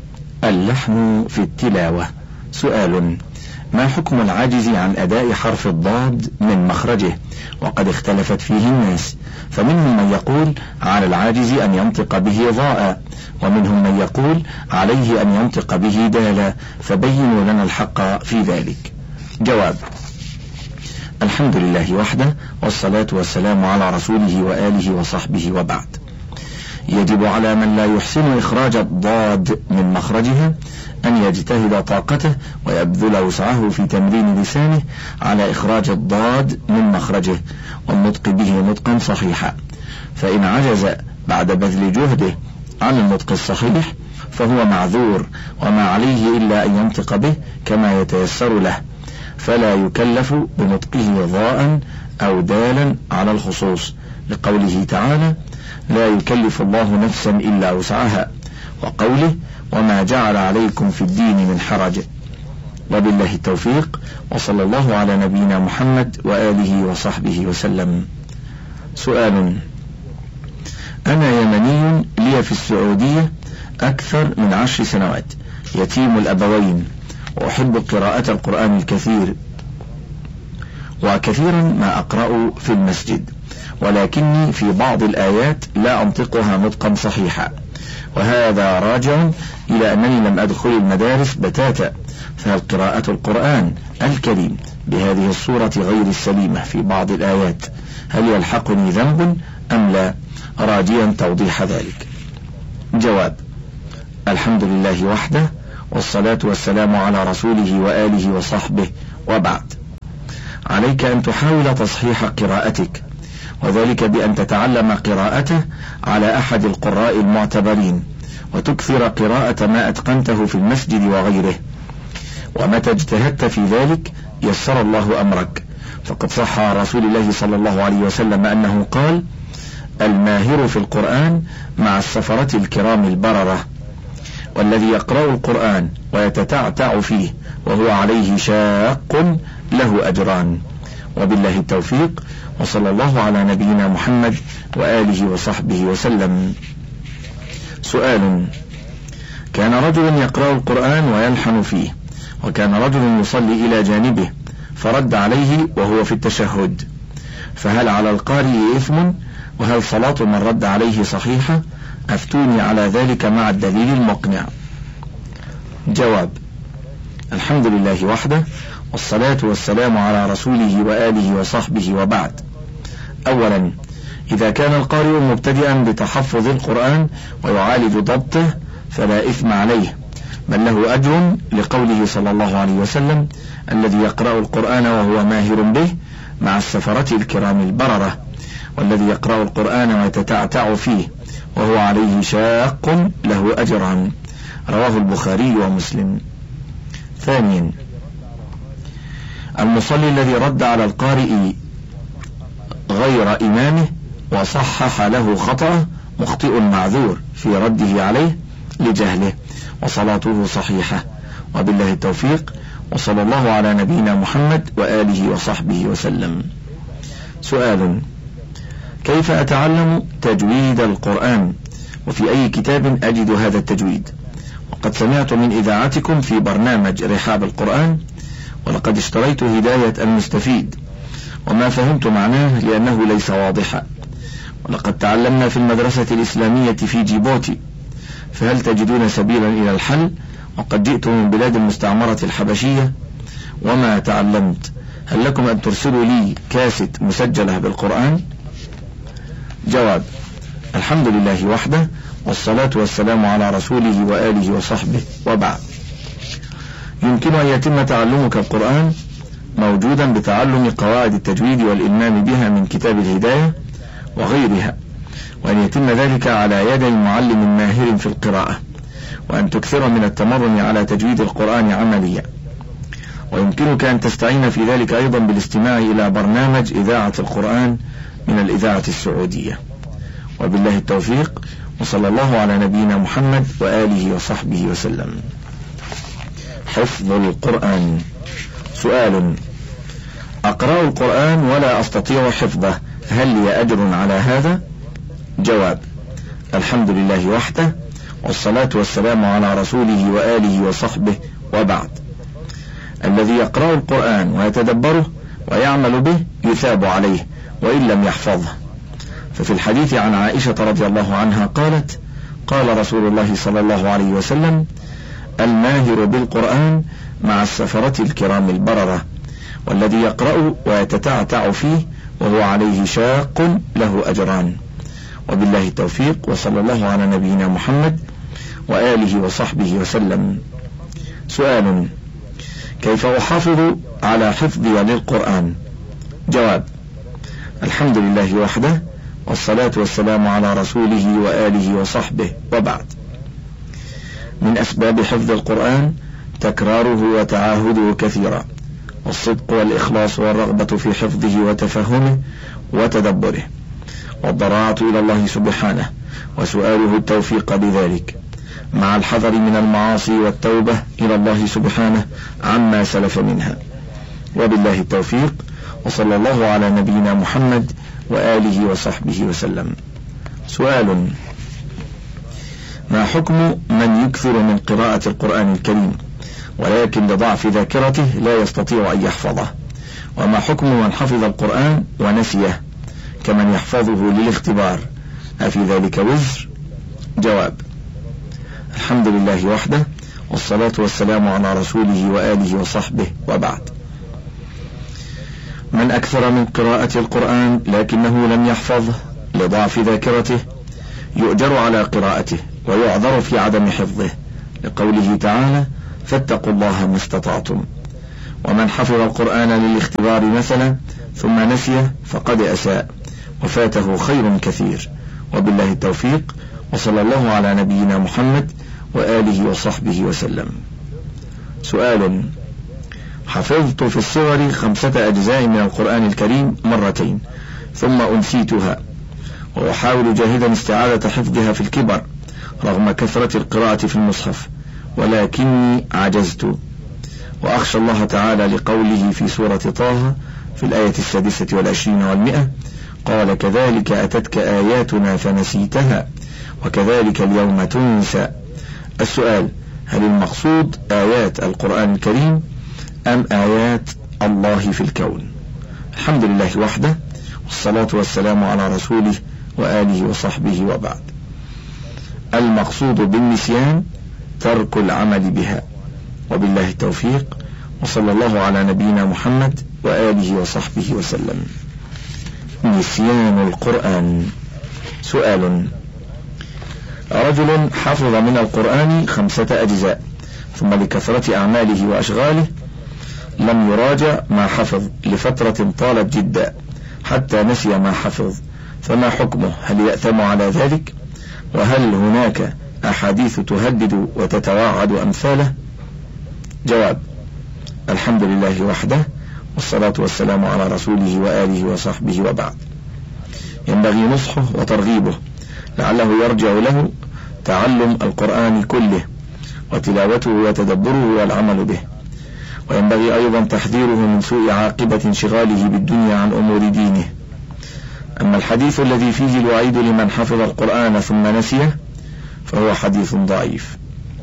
اللحن في التلاوة. سؤال: ما حكم العاجز عن أداء حرف الضاد من مخرجه؟ وقد اختلفت فيه الناس، فمنهم من يقول على العاجز أن ينطق به ضاء، ومنهم من يقول عليه أن ينطق به دالا، فبينوا لنا الحق في ذلك. جواب: الحمد لله وحده، والصلاة والسلام على رسوله وآله وصحبه، وبعد. يجب على من لا يحسن إخراج الضاد من مخرجها أن يجتهد طاقته ويبذل وسعه في تمرين لسانه على إخراج الضاد من مخرجه والنطق به نطقا صحيحا، فإن عجز بعد بذل جهده عن النطق الصحيح فهو معذور، وما عليه إلا أن ينطق به كما يتيسر له، فلا يكلف بنطقه ضاء أو دالا على الخصوص، لقوله تعالى: لا يكلف الله نفسا إلا وسعها، وقوله: وما جعل عليكم في الدين من حرج. وبالله التوفيق، وصلى الله على نبينا محمد وآله وصحبه وسلم. سؤال: أنا يمني لي في السعودية أكثر من 10 سنوات، يتيم الأبوين، وأحب قراءة القرآن الكثير، وكثيرا ما أقرأ في المسجد، ولكني في بعض الآيات لا أنطقها نطقا صحيحا، وهذا راجع إلى أنني لم أدخل المدارس بتاتا، فهل قراءة القرآن الكريم بهذه الصورة غير السليمة في بعض الآيات هل يلحقني ذنب أم لا؟ راجيا توضيح ذلك. جواب: الحمد لله وحده، والصلاة والسلام على رسوله وآله وصحبه، وبعد. عليك أن تحاول تصحيح قراءتك، وذلك بأن تتعلم قراءته على أحد القراء المعتبرين، وتكثر قراءة ما أتقنته في المسجد وغيره، ومتى اجتهدت في ذلك يسر الله أمرك، فقد صح عن رسول الله صلى الله عليه وسلم أنه قال: الماهر في القرآن مع السفرة الكرام البررة، والذي يقرأ القرآن ويتتعتع فيه وهو عليه شاق له أجران. وبالله التوفيق، وصلى الله على نبينا محمد وآله وصحبه وسلم. سؤال: كان رجل يقرأ القرآن ويلحن فيه، وكان رجل يصلي إلى جانبه فرد عليه وهو في التشهد، فهل على القارئ إثم؟ وهل صلاة من رد عليه صحيحة؟ أفتوني على ذلك مع الدليل المقنع. جواب: الحمد لله وحده، والصلاة والسلام على رسوله وآله وصحبه، وبعد. أولا، إذا كان القارئ مبتدئا بتحفظ القرآن ويعالج ضبطه فلا إثم عليه، بل له أجر، لقوله صلى الله عليه وسلم: الذي يقرأ القرآن وهو ماهر به مع السفرة الكرام البررة، والذي يقرأ القرآن ويتتعتع فيه وهو عليه شاق له أجران. رواه البخاري ومسلم. ثانيا، المصلي الذي رد على القارئ غير إمامه وصحح له خطأ مخطئ معذور في رده عليه لجهله، وصلاته صحيحة. وبالله التوفيق، وصلى الله على نبينا محمد وآله وصحبه وسلم. سؤال: كيف أتعلم تجويد القرآن، وفي أي كتاب أجد هذا التجويد؟ وقد سمعت من إذاعتكم في برنامج رحاب القرآن، ولقد اشتريت هداية المستفيد، وما فهمت معناه لأنه ليس واضحا، ولقد تعلمنا في المدرسة الإسلامية في جيبوتي، فهل تجدون سبيلا إلى الحل؟ وقد جئت من بلاد المستعمرة الحبشية وما تعلمت، هل لكم أن ترسلوا لي كاسيت مسجلة بالقرآن؟ جواب: الحمد لله وحده، والصلاة والسلام على رسوله وآله وصحبه، وبعد. يمكن أن يتم تعلمك القرآن موجودا بتعلم قواعد التجويد والإلمام بها من كتاب الهداية وغيرها، وأن يتم ذلك على يد معلم ماهر في القراءة، وأن تكثر من التمرن على تجويد القرآن عمليا. ويمكنك أن تستعين في ذلك أيضا بالاستماع إلى برنامج إذاعة القرآن من الإذاعة السعودية. وبالله التوفيق، وصلى الله على نبينا محمد وآله وصحبه وسلم. حفظ القرآن. سؤال: أقرأ القرآن ولا أستطيع حفظه، هل لي أجر على هذا؟ جواب: الحمد لله وحده، والصلاة والسلام على رسوله وآله وصحبه، وبعد. الذي يقرأ القرآن ويتدبره ويعمل به يثاب عليه وإن لم يحفظه، ففي الحديث عن عائشة رضي الله عنها قالت: قال رسول الله صلى الله عليه وسلم: الماهر بالقرآن مع السفرة الكرام البررة، والذي يقرأ ويتتعتع فيه وهو عليه شاق له أجران. وبالله التوفيق، وصلى الله على نبينا محمد وآله وصحبه وسلم. سؤال: كيف أحافظ على حفظي للقرآن؟ جواب: الحمد لله وحده، والصلاة والسلام على رسوله وآله وصحبه، وبعد. من أسباب حفظ القرآن تكراره وتعاهده كثيرا، والصدق والإخلاص والرغبة في حفظه وتفهمه وتدبره، والضراعة إلى الله سبحانه وسؤاله التوفيق لذلك، مع الحذر من المعاصي والتوبة إلى الله سبحانه عما سلف منها. وبالله التوفيق، وصلى الله على نبينا محمد وآله وصحبه وسلم. سؤال: ما حكم من يكثر من قراءة القرآن الكريم ولكن لضعف ذاكرته لا يستطيع أن يحفظه؟ وما حكم من حفظ القرآن ونسيه كمن يحفظه للاختبار، أفي ذلك وزر؟ جواب: الحمد لله وحده، والصلاة والسلام على رسوله وآله وصحبه، وبعد. من أكثر من قراءة القرآن لكنه لم يحفظه لضعف ذاكرته يؤجر على قراءته ويعذر في عدم حفظه، لقوله تعالى: فاتقوا الله ما استطعتم. ومن حفظ القرآن للاختبار مثلا ثم نسيه فقد أساء وفاته خير كثير. وبالله التوفيق، وصلى الله على نبينا محمد وآله وصحبه وسلم. سؤال: حفظت في الصغر 5 أجزاء من القرآن الكريم مرتين ثم أنسيتها، وأحاول جاهدا استعادة حفظها في الكبر رغم كثرة القراءة في المصحف، ولكني عجزت، وأخشى الله تعالى لقوله في سورة طه في الآية 26 و100: قال كذلك أتتك آياتنا فنسيتها وكذلك اليوم تنسى. السؤال: هل المقصود آيات القرآن الكريم أم آيات الله في الكون؟ الحمد لله وحده، والصلاة والسلام على رسوله وآله وصحبه وبعد. المقصود بالنسيان ترك العمل بها، وبالله التوفيق، وصلى الله على نبينا محمد وآله وصحبه وسلم. نسيان القرآن. سؤال: رجل حفظ من القرآن 5 أجزاء ثم لكثرة أعماله وأشغاله لم يراجع ما حفظ لفترة طالت جدا حتى نسي ما حفظ، فما حكمه؟ هل يأثم على ذلك؟ وهل هناك أحاديث تهدد وتتواعد أمثاله؟ جواب: الحمد لله وحده، والصلاة والسلام على رسوله وآله وصحبه وبعد. ينبغي نصحه وترغيبه لعله يرجع له تعلم القرآن كله وتلاوته وتدبره والعمل به، وينبغي أيضا تحذيره من سوء عاقبة انشغاله بالدنيا عن أمور دينه. أما الحديث الذي فيه الوعيد لمن حفظ القرآن ثم نسيه فهو حديث ضعيف.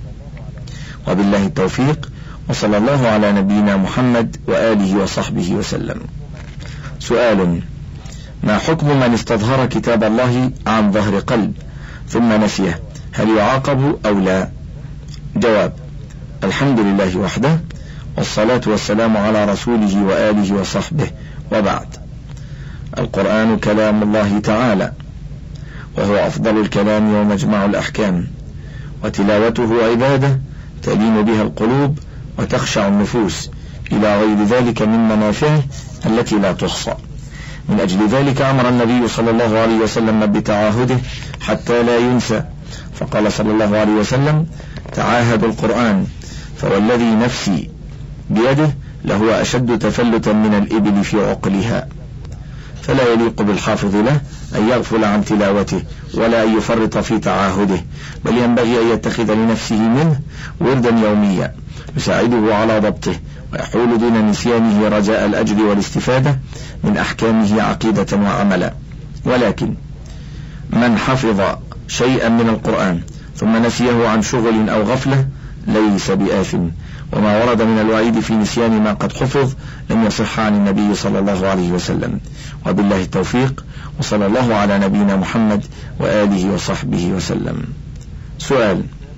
وبالله التوفيق، وصلى الله على نبينا محمد وآله وصحبه وسلم. سؤال: ما حكم من استظهر كتاب الله عن ظهر قلب ثم نسيه، هل يعاقب أو لا؟ جواب: الحمد لله وحده، والصلاة والسلام على رسوله وآله وصحبه وبعد. القرآن كلام الله تعالى، وهو أفضل الكلام ومجمع الأحكام، وتلاوته عبادة تلين بها القلوب وتخشع النفوس إلى غير ذلك من منافعه التي لا تحصى. من أجل ذلك أمر النبي صلى الله عليه وسلم بتعاهده حتى لا ينسى، فقال صلى الله عليه وسلم: تعاهدوا القرآن، فوالذي نفسي بيده لهو أشد تفلتا من الإبل في عقلها. فلا يليق بالحافظ له أن يغفل عن تلاوته ولا أن يفرط في تعاهده، بل ينبغي أن يتخذ لنفسه منه وردا يوميا يساعده على ضبطه ويحول دون نسيانه رجاء الأجر والاستفادة من أحكامه عقيدة وعملا. ولكن من حفظ شيئا من القرآن ثم نسيه عن شغل أو غفلة ليس بآثم، وما ورد من الوعيد في نسيان ما قد حفظ لم يصح عن النبي صلى الله عليه وسلم. وبالله التوفيق، وصلى الله على نبينا محمد وآله وصحبه وسلم. سؤال: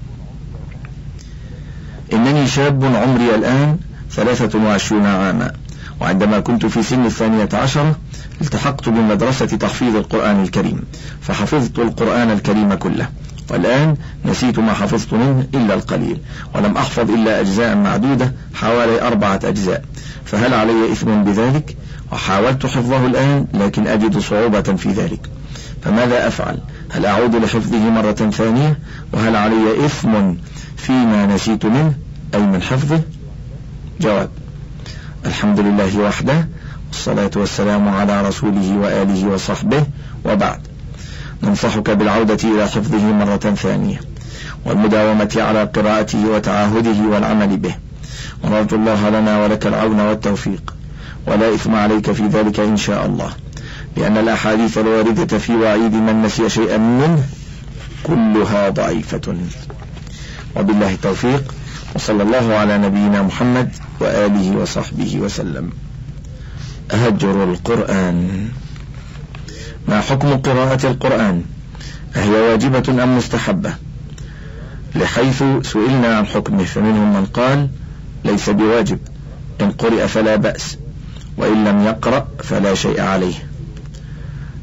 إنني شاب عمري الآن 23 عاما، وعندما كنت في سن 12 التحقت بمدرسة تحفيظ القرآن الكريم فحفظت القرآن الكريم كله، والآن نسيت ما حفظت منه إلا القليل، ولم أحفظ إلا أجزاء معدودة حوالي 4 أجزاء، فهل علي إثم بذلك؟ وحاولت حفظه الآن لكن أجد صعوبة في ذلك، فماذا أفعل؟ هل أعود لحفظه مرة ثانية؟ وهل علي إثم فيما نسيت منه أي من حفظه؟ جواب: الحمد لله وحده، والصلاة والسلام على رسوله وآله وصحبه وبعد. ننصحك بالعودة إلى حفظه مرة ثانية والمداومة على قراءته وتعاهده والعمل به، ونرجو الله لنا ولك العون والتوفيق، ولا إثم عليك في ذلك إن شاء الله، لأن الأحاديث الواردة في وعيد من نسي شيئا منه كلها ضعيفة. وبالله التوفيق، وصلى الله على نبينا محمد وآله وصحبه وسلم. هجر القرآن. ما حكم قراءة القرآن؟ أهي واجبة أم مستحبة؟ لحيث سئلنا عن حكمه فمنهم من قال ليس بواجب، إن قرئ فلا بأس، وإن لم يقرأ فلا شيء عليه.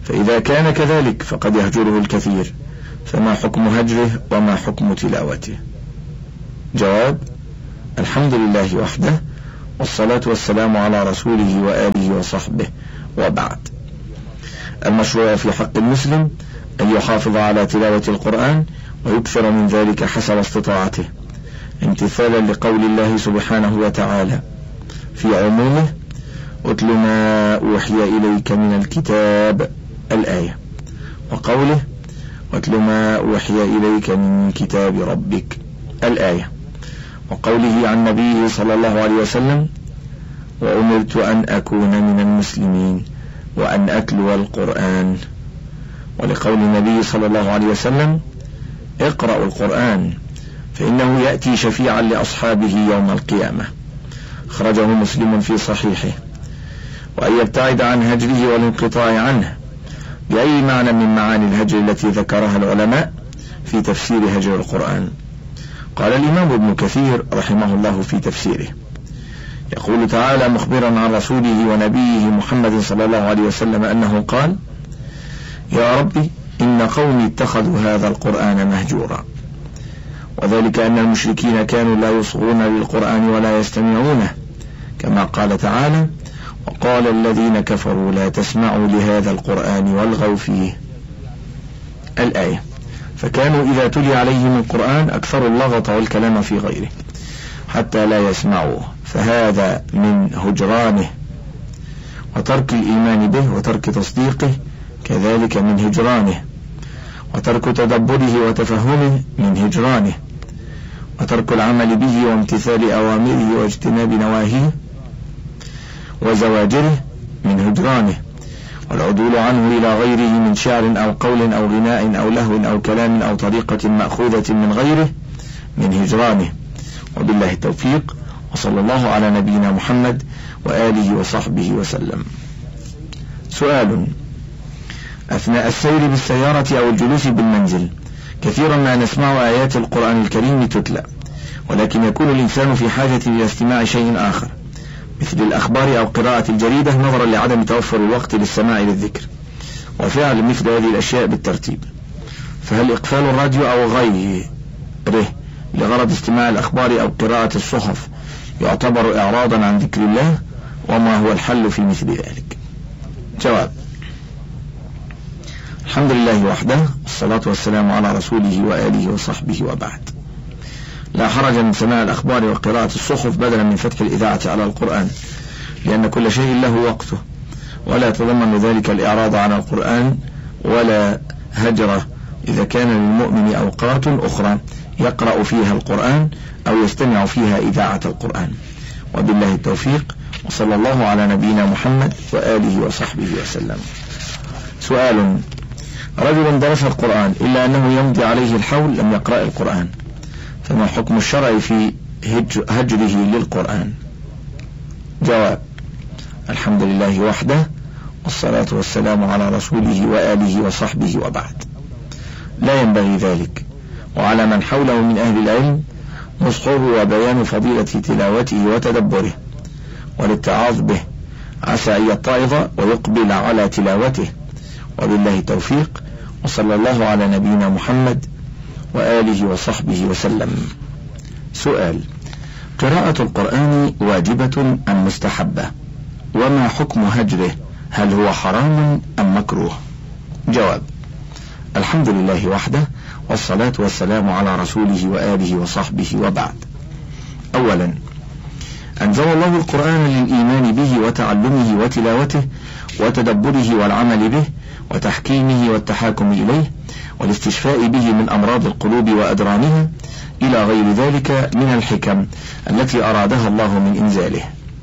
فإذا كان كذلك فقد يهجره الكثير، فما حكم هجره وما حكم تلاوته؟ جواب: الحمد لله وحده، والصلاة والسلام على رسوله وآله وصحبه، وبعد. المشروع في حق المسلم أن يحافظ على تلاوة القرآن ويكثر من ذلك حسب استطاعته، امتثالا لقول الله سبحانه وتعالى في عمومه: أتل ما أوحي إليك من الكتاب، الآية، وقوله: أتل ما أوحي إليك من كتاب ربك، الآية، وقوله عن نبيه صلى الله عليه وسلم: وأمرت أن أكون من المسلمين وأن أتلو القرآن، ولقول النبي صلى الله عليه وسلم: اقرأوا القرآن فإنه يأتي شفيعا لأصحابه يوم القيامة، أخرجه مسلم في صحيحه. وأن يبتعد عن هجره والانقطاع عنه بأي معنى من معاني الهجر التي ذكرها العلماء في تفسير هجر القرآن. قال الإمام ابن كثير رحمه الله في تفسيره، يقول تعالى مخبرا عن رسوله ونبيه محمد صلى الله عليه وسلم أنه قال: يا ربي إن قومي اتخذوا هذا القرآن مهجورا. وذلك أن المشركين كانوا لا يصغون للقرآن ولا يستمعونه، كما قال تعالى: وقال الذين كفروا لا تسمعوا لهذا القرآن والغوا فيه، الآية. فكانوا إذا تلي عليهم القرآن أكثروا اللغط والكلام في غيره حتى لا يسمعوه، فهذا من هجرانه. وترك الإيمان به وترك تصديقه كذلك من هجرانه، وترك تدبره وتفهمه من هجرانه، وترك العمل به وامتثال أوامره واجتناب نواهيه وزواجره من هجرانه، والعدول عنه إلى غيره من شعر أو قول أو غناء أو لهو أو كلام أو طريقة مأخوذة من غيره من هجرانه. وبالله التوفيق، وصلى الله على نبينا محمد وآله وصحبه وسلم. سؤال: أثناء السير بالسيارة أو الجلوس بالمنزل كثيرا ما نسمع آيات القرآن الكريم تتلى، ولكن يكون الإنسان في حاجة إلى استماع شيء آخر مثل الأخبار أو قراءة الجريدة نظرا لعدم توفر الوقت للسماع للذكر وفعل مثل هذه الأشياء بالترتيب، فهل إقفال الراديو أو غيره لغرض استماع الأخبار أو قراءة الصحف يعتبر إعراضا عن ذكر الله؟ وما هو الحل في مثل ذلك؟ جواب: الحمد لله وحده، والصلاة والسلام على رسوله وآله وصحبه، وبعد. لا حرج من سماع الأخبار وقراءة الصحف بدلا من فتح الإذاعة على القرآن، لأن كل شيء له وقته، ولا يتضمن ذلك الإعراض عن القرآن ولا هجره إذا كان للمؤمن أوقات أخرى يقرأ فيها القرآن أو يستمع فيها إذاعة القرآن. وبالله التوفيق، وصلى الله على نبينا محمد وآله وصحبه وسلم. سؤال: رجل درس القرآن إلا أنه يمضي عليه الحول لم يقرأ القرآن، فما حكم الشرع في هجره للقرآن؟ جواب: الحمد لله وحده، والصلاة والسلام على رسوله وآله وصحبه، وبعد. لا ينبغي ذلك، وعلى من حوله من أهل العلم نصحه وبيان فضيلة تلاوته وتدبره والاتعاظ به، عسى أن يتعظ ويقبل على تلاوته. وبالله التوفيق، وصلى الله على نبينا محمد وآله وصحبه وسلم. سؤال: قراءة القرآن واجبة أم مستحبة؟ وما حكم هجره؟ هل هو حرام أم مكروه؟ جواب: الحمد لله وحده، والصلاة والسلام على رسوله وآله وصحبه، وبعد. أولا، أنزل الله القرآن للإيمان به وتعلمه وتلاوته وتدبره والعمل به وتحكيمه والتحاكم إليه والاستشفاء به من أمراض القلوب وأدرانها إلى غير ذلك من الحكم التي أرادها الله من إنزاله.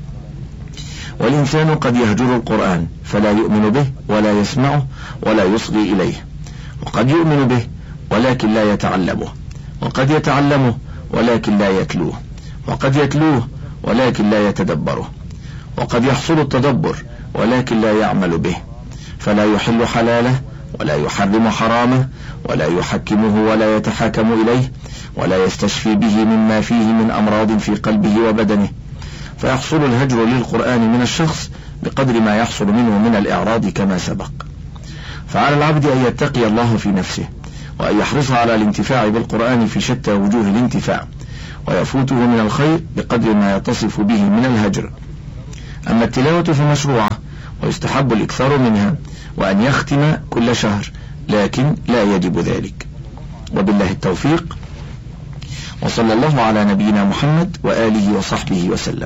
والإنسان قد يهجر القرآن فلا يؤمن به ولا يسمعه ولا يصغي إليه، وقد يؤمن به ولكن لا يتعلمه، وقد يتعلمه ولكن لا يتلوه، وقد يتلوه ولكن لا يتدبره، وقد يحصل التدبر ولكن لا يعمل به، فلا يحل حلاله ولا يحرم حرامه ولا يحكمه ولا يتحاكم إليه ولا يستشفي به مما فيه من أمراض في قلبه وبدنه، فيحصل الهجر للقرآن من الشخص بقدر ما يحصل منه من الإعراض كما سبق. فعلى العبد أن يتقي الله في نفسه، وأن يحرص على الانتفاع بالقرآن في شتى وجوه الانتفاع، ويفوته من الخير بقدر ما يتصف به من الهجر. أما التلاوة فمشروعة ويستحب الإكثار منها، وأن يختم كل شهر، لكن لا يجب ذلك. وبالله التوفيق، وصلى الله على نبينا محمد وآله وصحبه وسلم.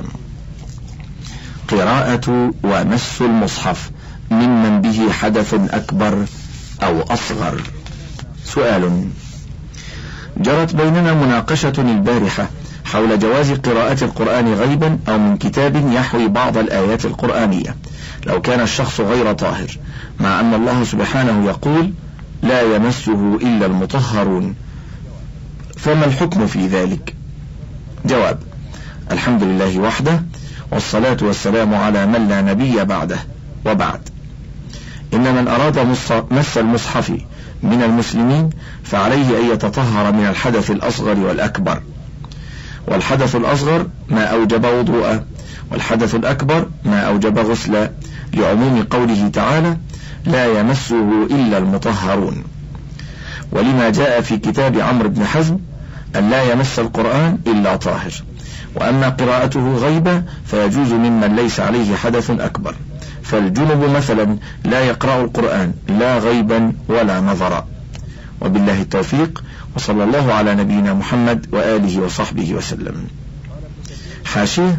قراءة ومس المصحف ممن به حدث أكبر أو أصغر. سؤال: جرت بيننا مناقشة البارحة حول جواز قراءة القرآن غيبا أو من كتاب يحوي بعض الآيات القرآنية لو كان الشخص غير طاهر، مع أن الله سبحانه يقول: لا يمسه إلا المطهرون، فما الحكم في ذلك؟ جواب: الحمد لله وحده، والصلاة والسلام على من لا نبي بعده، وبعد. إن من أراد مس المصحف من المسلمين فعليه أن يتطهر من الحدث الأصغر والأكبر، والحدث الأصغر ما أوجب وضوءا، والحدث الأكبر ما أوجب غسلا، لعموم قوله تعالى: لا يمسه إلا المطهرون، ولما جاء في كتاب عمرو بن حزم أن لا يمس القرآن إلا طاهر. وأما قراءته غيبة فيجوز ممن ليس عليه حدث أكبر، فالجنب مثلا لا يقرأ القرآن لا غيبا ولا نظرا. وبالله التوفيق، وصلى الله على نبينا محمد وآله وصحبه وسلم. حاشية: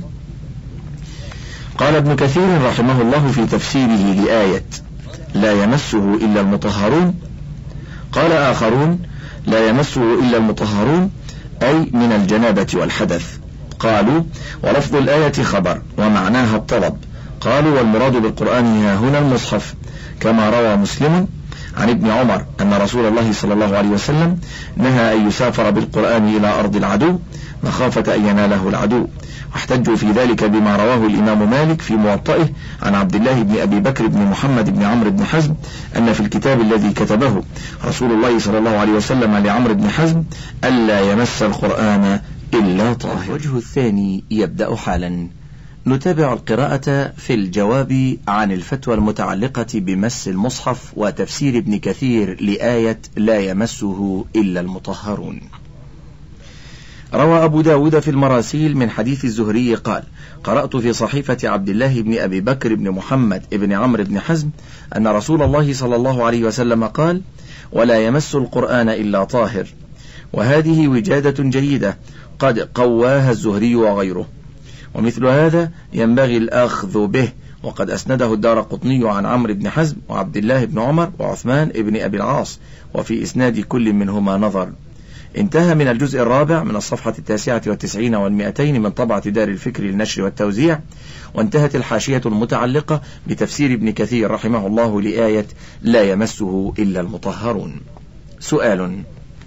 قال ابن كثير رحمه الله في تفسيره لآية لا يمسه إلا المطهرون: قال آخرون: لا يمسه إلا المطهرون أي من الجنابة والحدث. قالوا: ولفظ الآية خبر ومعناها الطلب. قالوا: والمراد بالقرآن هنا المصحف، كما روى مسلم عن ابن عمر أن رسول الله صلى الله عليه وسلم نهى أن يسافر بالقرآن إلى أرض العدو مخافة أن يناله العدو. واحتجوا في ذلك بما رواه الإمام مالك في موطئه عن عبد الله بن أبي بكر بن محمد بن عمرو بن حزم أن في الكتاب الذي كتبه رسول الله صلى الله عليه وسلم لعمرو بن حزم ألا يمس القرآن إلا طاهر. الوجه الثاني يبدأ حالا. نتابع القراءة في الجواب عن الفتوى المتعلقة بمس المصحف وتفسير ابن كثير لآية لا يمسه إلا المطهرون. روى أبو داود في المراسيل من حديث الزهري قال: قرأت في صحيفة عبد الله بن أبي بكر بن محمد بن عمرو بن حزم أن رسول الله صلى الله عليه وسلم قال: ولا يمس القرآن إلا طاهر. وهذه وجادة جيدة قد قواها الزهري وغيره، ومثل هذا ينبغي الأخذ به، وقد أسنده الدارقطني عن عمرو بن حزم وعبد الله بن عمر وعثمان بن أبي العاص، وفي إسناد كل منهما نظر. انتهى من الجزء الرابع من الصفحة 99 و200 من طبعة دار الفكر للنشر والتوزيع. وانتهت الحاشية المتعلقة بتفسير ابن كثير رحمه الله لآية لا يمسه إلا المطهرون. سؤال: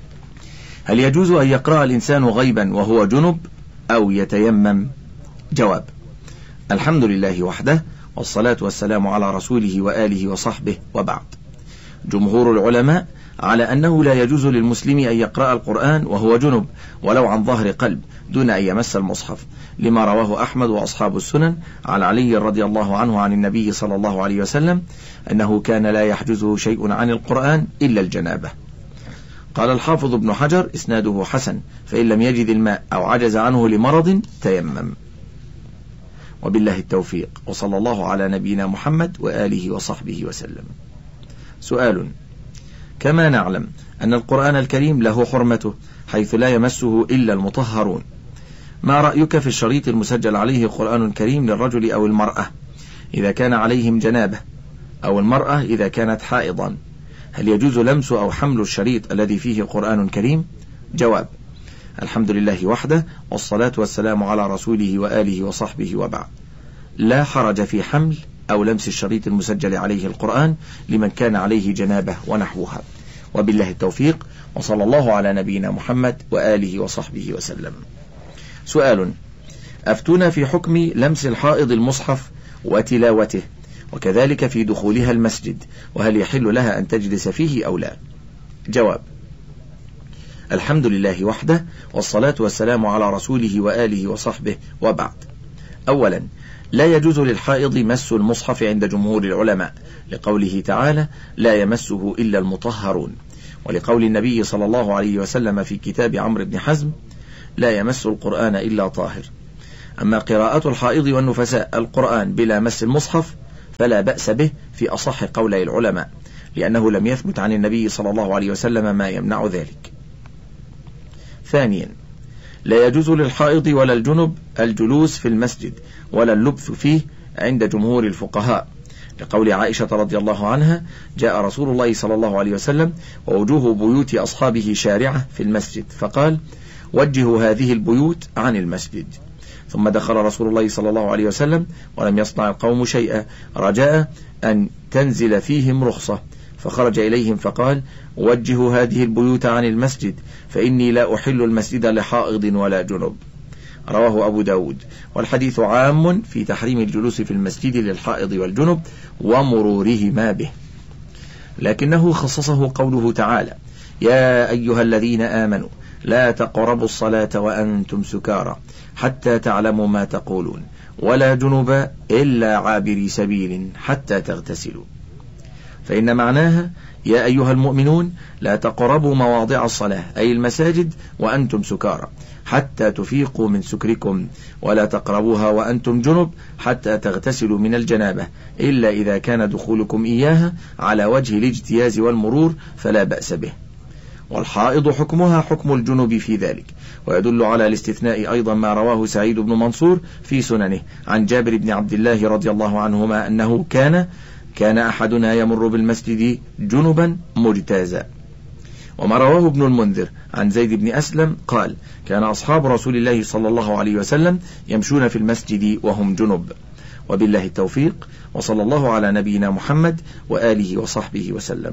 هل يجوز أن يقرأ الإنسان غيبا وهو جنب أو يتيمم؟ جواب: الحمد لله وحده، والصلاة والسلام على رسوله وآله وصحبه، وبعد. جمهور العلماء على أنه لا يجوز للمسلم أن يقرأ القرآن وهو جنب ولو عن ظهر قلب دون أن يمس المصحف، لما رواه أحمد وأصحاب السنن عن علي رضي الله عنه عن النبي صلى الله عليه وسلم أنه كان لا يحجزه شيء عن القرآن إلا الجنابة. قال الحافظ ابن حجر: إسناده حسن، فإن لم يجد الماء أو عجز عنه لمرض تيمم. وبالله التوفيق، وصلى الله على نبينا محمد وآله وصحبه وسلم. سؤال: كما نعلم أن القرآن الكريم له حرمته حيث لا يمسه إلا المطهرون، ما رأيك في الشريط المسجل عليه قرآن كريم للرجل أو المرأة إذا كان عليهم جنابة، أو المرأة إذا كانت حائضا؟ هل يجوز لمس أو حمل الشريط الذي فيه قرآن كريم؟ جواب: الحمد لله وحده، والصلاة والسلام على رسوله وآله وصحبه، وبعد. لا حرج في حمل أو لمس الشريط المسجل عليه القرآن لمن كان عليه جنابة ونحوها. وبالله التوفيق، وصلى الله على نبينا محمد وآله وصحبه وسلم. سؤال: أفتونا في حكم لمس الحائض المصحف وتلاوته، وكذلك في دخولها المسجد، وهل يحل لها أن تجلس فيه أو لا؟ جواب: الحمد لله وحده، والصلاة والسلام على رسوله وآله وصحبه، وبعد. أولا، لا يجوز للحائض مس المصحف عند جمهور العلماء، لقوله تعالى: لا يمسه إلا المطهرون، ولقول النبي صلى الله عليه وسلم في كتاب عمرو بن حزم: لا يمس القرآن إلا طاهر. أما قراءة الحائض والنفساء القرآن بلا مس المصحف فلا بأس به في أصح قولي العلماء، لأنه لم يثبت عن النبي صلى الله عليه وسلم ما يمنع ذلك. ثانيا، لا يجوز للحائض ولا الجنب الجلوس في المسجد ولا اللبث فيه عند جمهور الفقهاء، لقول عائشة رضي الله عنها: جاء رسول الله صلى الله عليه وسلم ووجوه بيوت أصحابه شارعة في المسجد، فقال: وجهوا هذه البيوت عن المسجد. ثم دخل رسول الله صلى الله عليه وسلم ولم يصنع القوم شيئا رجاء أن تنزل فيهم رخصة، فخرج إليهم فقال: وجهوا هذه البيوت عن المسجد، فإني لا أحل المسجد لحائض ولا جنب. رواه أبو داود. والحديث عام في تحريم الجلوس في المسجد للحائض والجنب ومرورهما به، لكنه خصصه قوله تعالى: يا أيها الذين آمنوا لا تقربوا الصلاة وأنتم سكارى حتى تعلموا ما تقولون ولا جنب إلا عابري سبيل حتى تغتسلوا. فإن معناها: يا أيها المؤمنون لا تقربوا مواضع الصلاة أي المساجد وأنتم سكارى حتى تفيقوا من سكركم، ولا تقربوها وأنتم جنب حتى تغتسلوا من الجنابة، إلا إذا كان دخولكم إياها على وجه الاجتياز والمرور فلا بأس به. والحائض حكمها حكم الجنب في ذلك، ويدل على الاستثناء أيضا ما رواه سعيد بن منصور في سننه عن جابر بن عبد الله رضي الله عنهما أنه كان أحدنا يمر بالمسجد جنبا مجتازا. وما رواه ابن المنذر عن زيد بن أسلم قال: كان أصحاب رسول الله صلى الله عليه وسلم يمشون في المسجد وهم جنب. وبالله التوفيق، وصلى الله على نبينا محمد وآله وصحبه وسلم.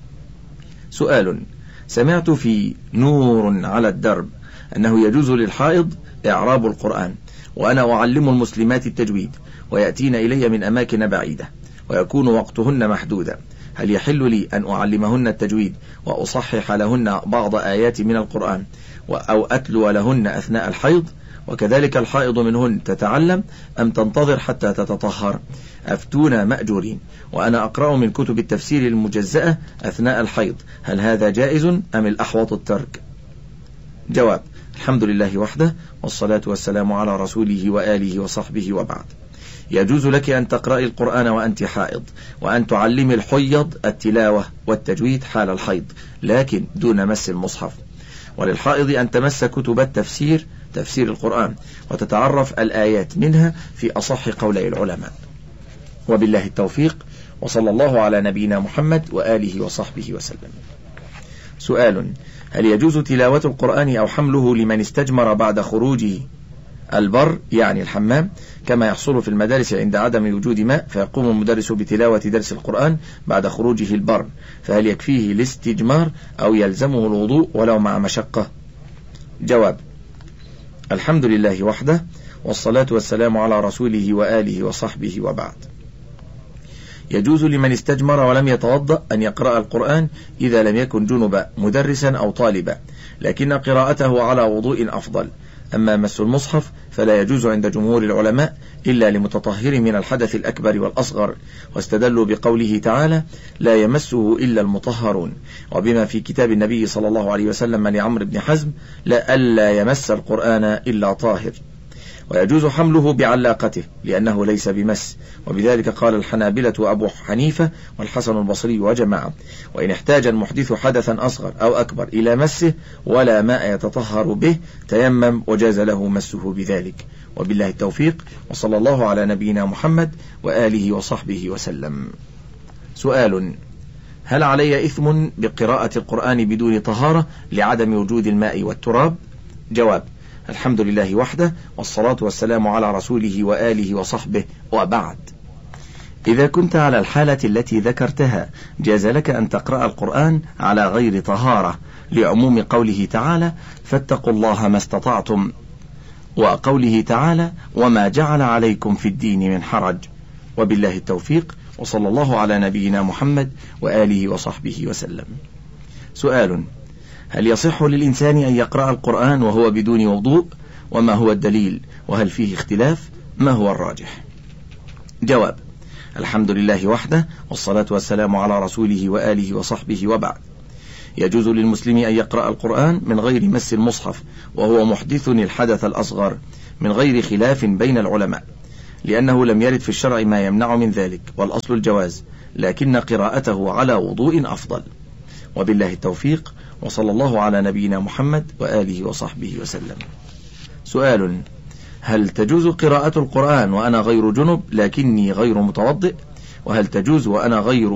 سؤال: سمعت في نور على الدرب أنه يجوز للحائض إعراب القرآن، وأنا أعلم المسلمات التجويد ويأتين إلي من أماكن بعيدة ويكون وقتهن محدودا، هل يحل لي أن أعلمهن التجويد وأصحح لهن بعض آيات من القرآن أو أتلو لهن أثناء الحيض؟ وكذلك الحائض منهن تتعلم أم تنتظر حتى تتطهر؟ أفتونا مأجورين، وأنا أقرأ من كتب التفسير المجزأة أثناء الحيض، هل هذا جائز أم الأحوط الترك؟ جواب: الحمد لله وحده، والصلاة والسلام على رسوله وآله وصحبه، وبعد. يجوز لك أن تقرأي القرآن وأنت حائض، وأن تعلمي الحيض التلاوة والتجويد حال الحيض، لكن دون مس المصحف. وللحائض أن تمس كتب التفسير، تفسير القرآن، وتتعرف الآيات منها في أصح قولي العلماء. وبالله التوفيق، وصلى الله على نبينا محمد وآله وصحبه وسلم. سؤال: هل يجوز تلاوة القرآن أو حمله لمن استجمر بعد خروجه البر يعني الحمام، كما يحصل في المدارس عند عدم وجود ماء، فيقوم المدرس بتلاوة درس القرآن بعد خروجه البر، فهل يكفيه الاستجمار أو يلزمه الوضوء ولو مع مشقة؟ جواب: الحمد لله وحده، والصلاة والسلام على رسوله وآله وصحبه، وبعد. يجوز لمن استجمر ولم يتوضأ أن يقرأ القرآن إذا لم يكن جنبا مدرسا أو طالبا، لكن قراءته على وضوء أفضل. أما مس المصحف فلا يجوز عند جمهور العلماء إلا لمتطهر من الحدث الأكبر والأصغر، واستدلوا بقوله تعالى: لا يمسه إلا المطهرون، وبما في كتاب النبي صلى الله عليه وسلم لعمرو بن حزم: ألا يمس القرآن إلا طاهر. ويجوز حمله بعلاقته لأنه ليس بمس، وبذلك قال الحنابلة وأبو حنيفة والحسن البصري وجماعة. وإن احتاج المحدث حدثا أصغر أو أكبر إلى مسه ولا ماء يتطهر به تيمم وجاز له مسه بذلك. وبالله التوفيق، وصلى الله على نبينا محمد وآله وصحبه وسلم. سؤال: هل علي إثم بقراءة القرآن بدون طهارة لعدم وجود الماء والتراب؟ جواب: الحمد لله وحده، والصلاة والسلام على رسوله وآله وصحبه، وبعد. إذا كنت على الحالة التي ذكرتها جاز لك أن تقرأ القرآن على غير طهارة، لعموم قوله تعالى: فاتقوا الله ما استطعتم، وقوله تعالى: وما جعل عليكم في الدين من حرج. وبالله التوفيق، وصلى الله على نبينا محمد وآله وصحبه وسلم. سؤال: هل يصح للإنسان أن يقرأ القرآن وهو بدون وضوء؟ وما هو الدليل؟ وهل فيه اختلاف؟ ما هو الراجح؟ جواب: الحمد لله وحده، والصلاة والسلام على رسوله وآله وصحبه، وبعد. يجوز للمسلم أن يقرأ القرآن من غير مس المصحف، وهو محدث الحدث الأصغر، من غير خلاف بين العلماء، لأنه لم يرد في الشرع ما يمنع من ذلك، والأصل الجواز، لكن قراءته على وضوء أفضل. وبالله التوفيق، وصلى الله على نبينا محمد وآله وصحبه وسلم. سؤال: هل تجوز قراءة القرآن وأنا غير جنب لكني غير متوضئ؟ وهل تجوز وأنا غير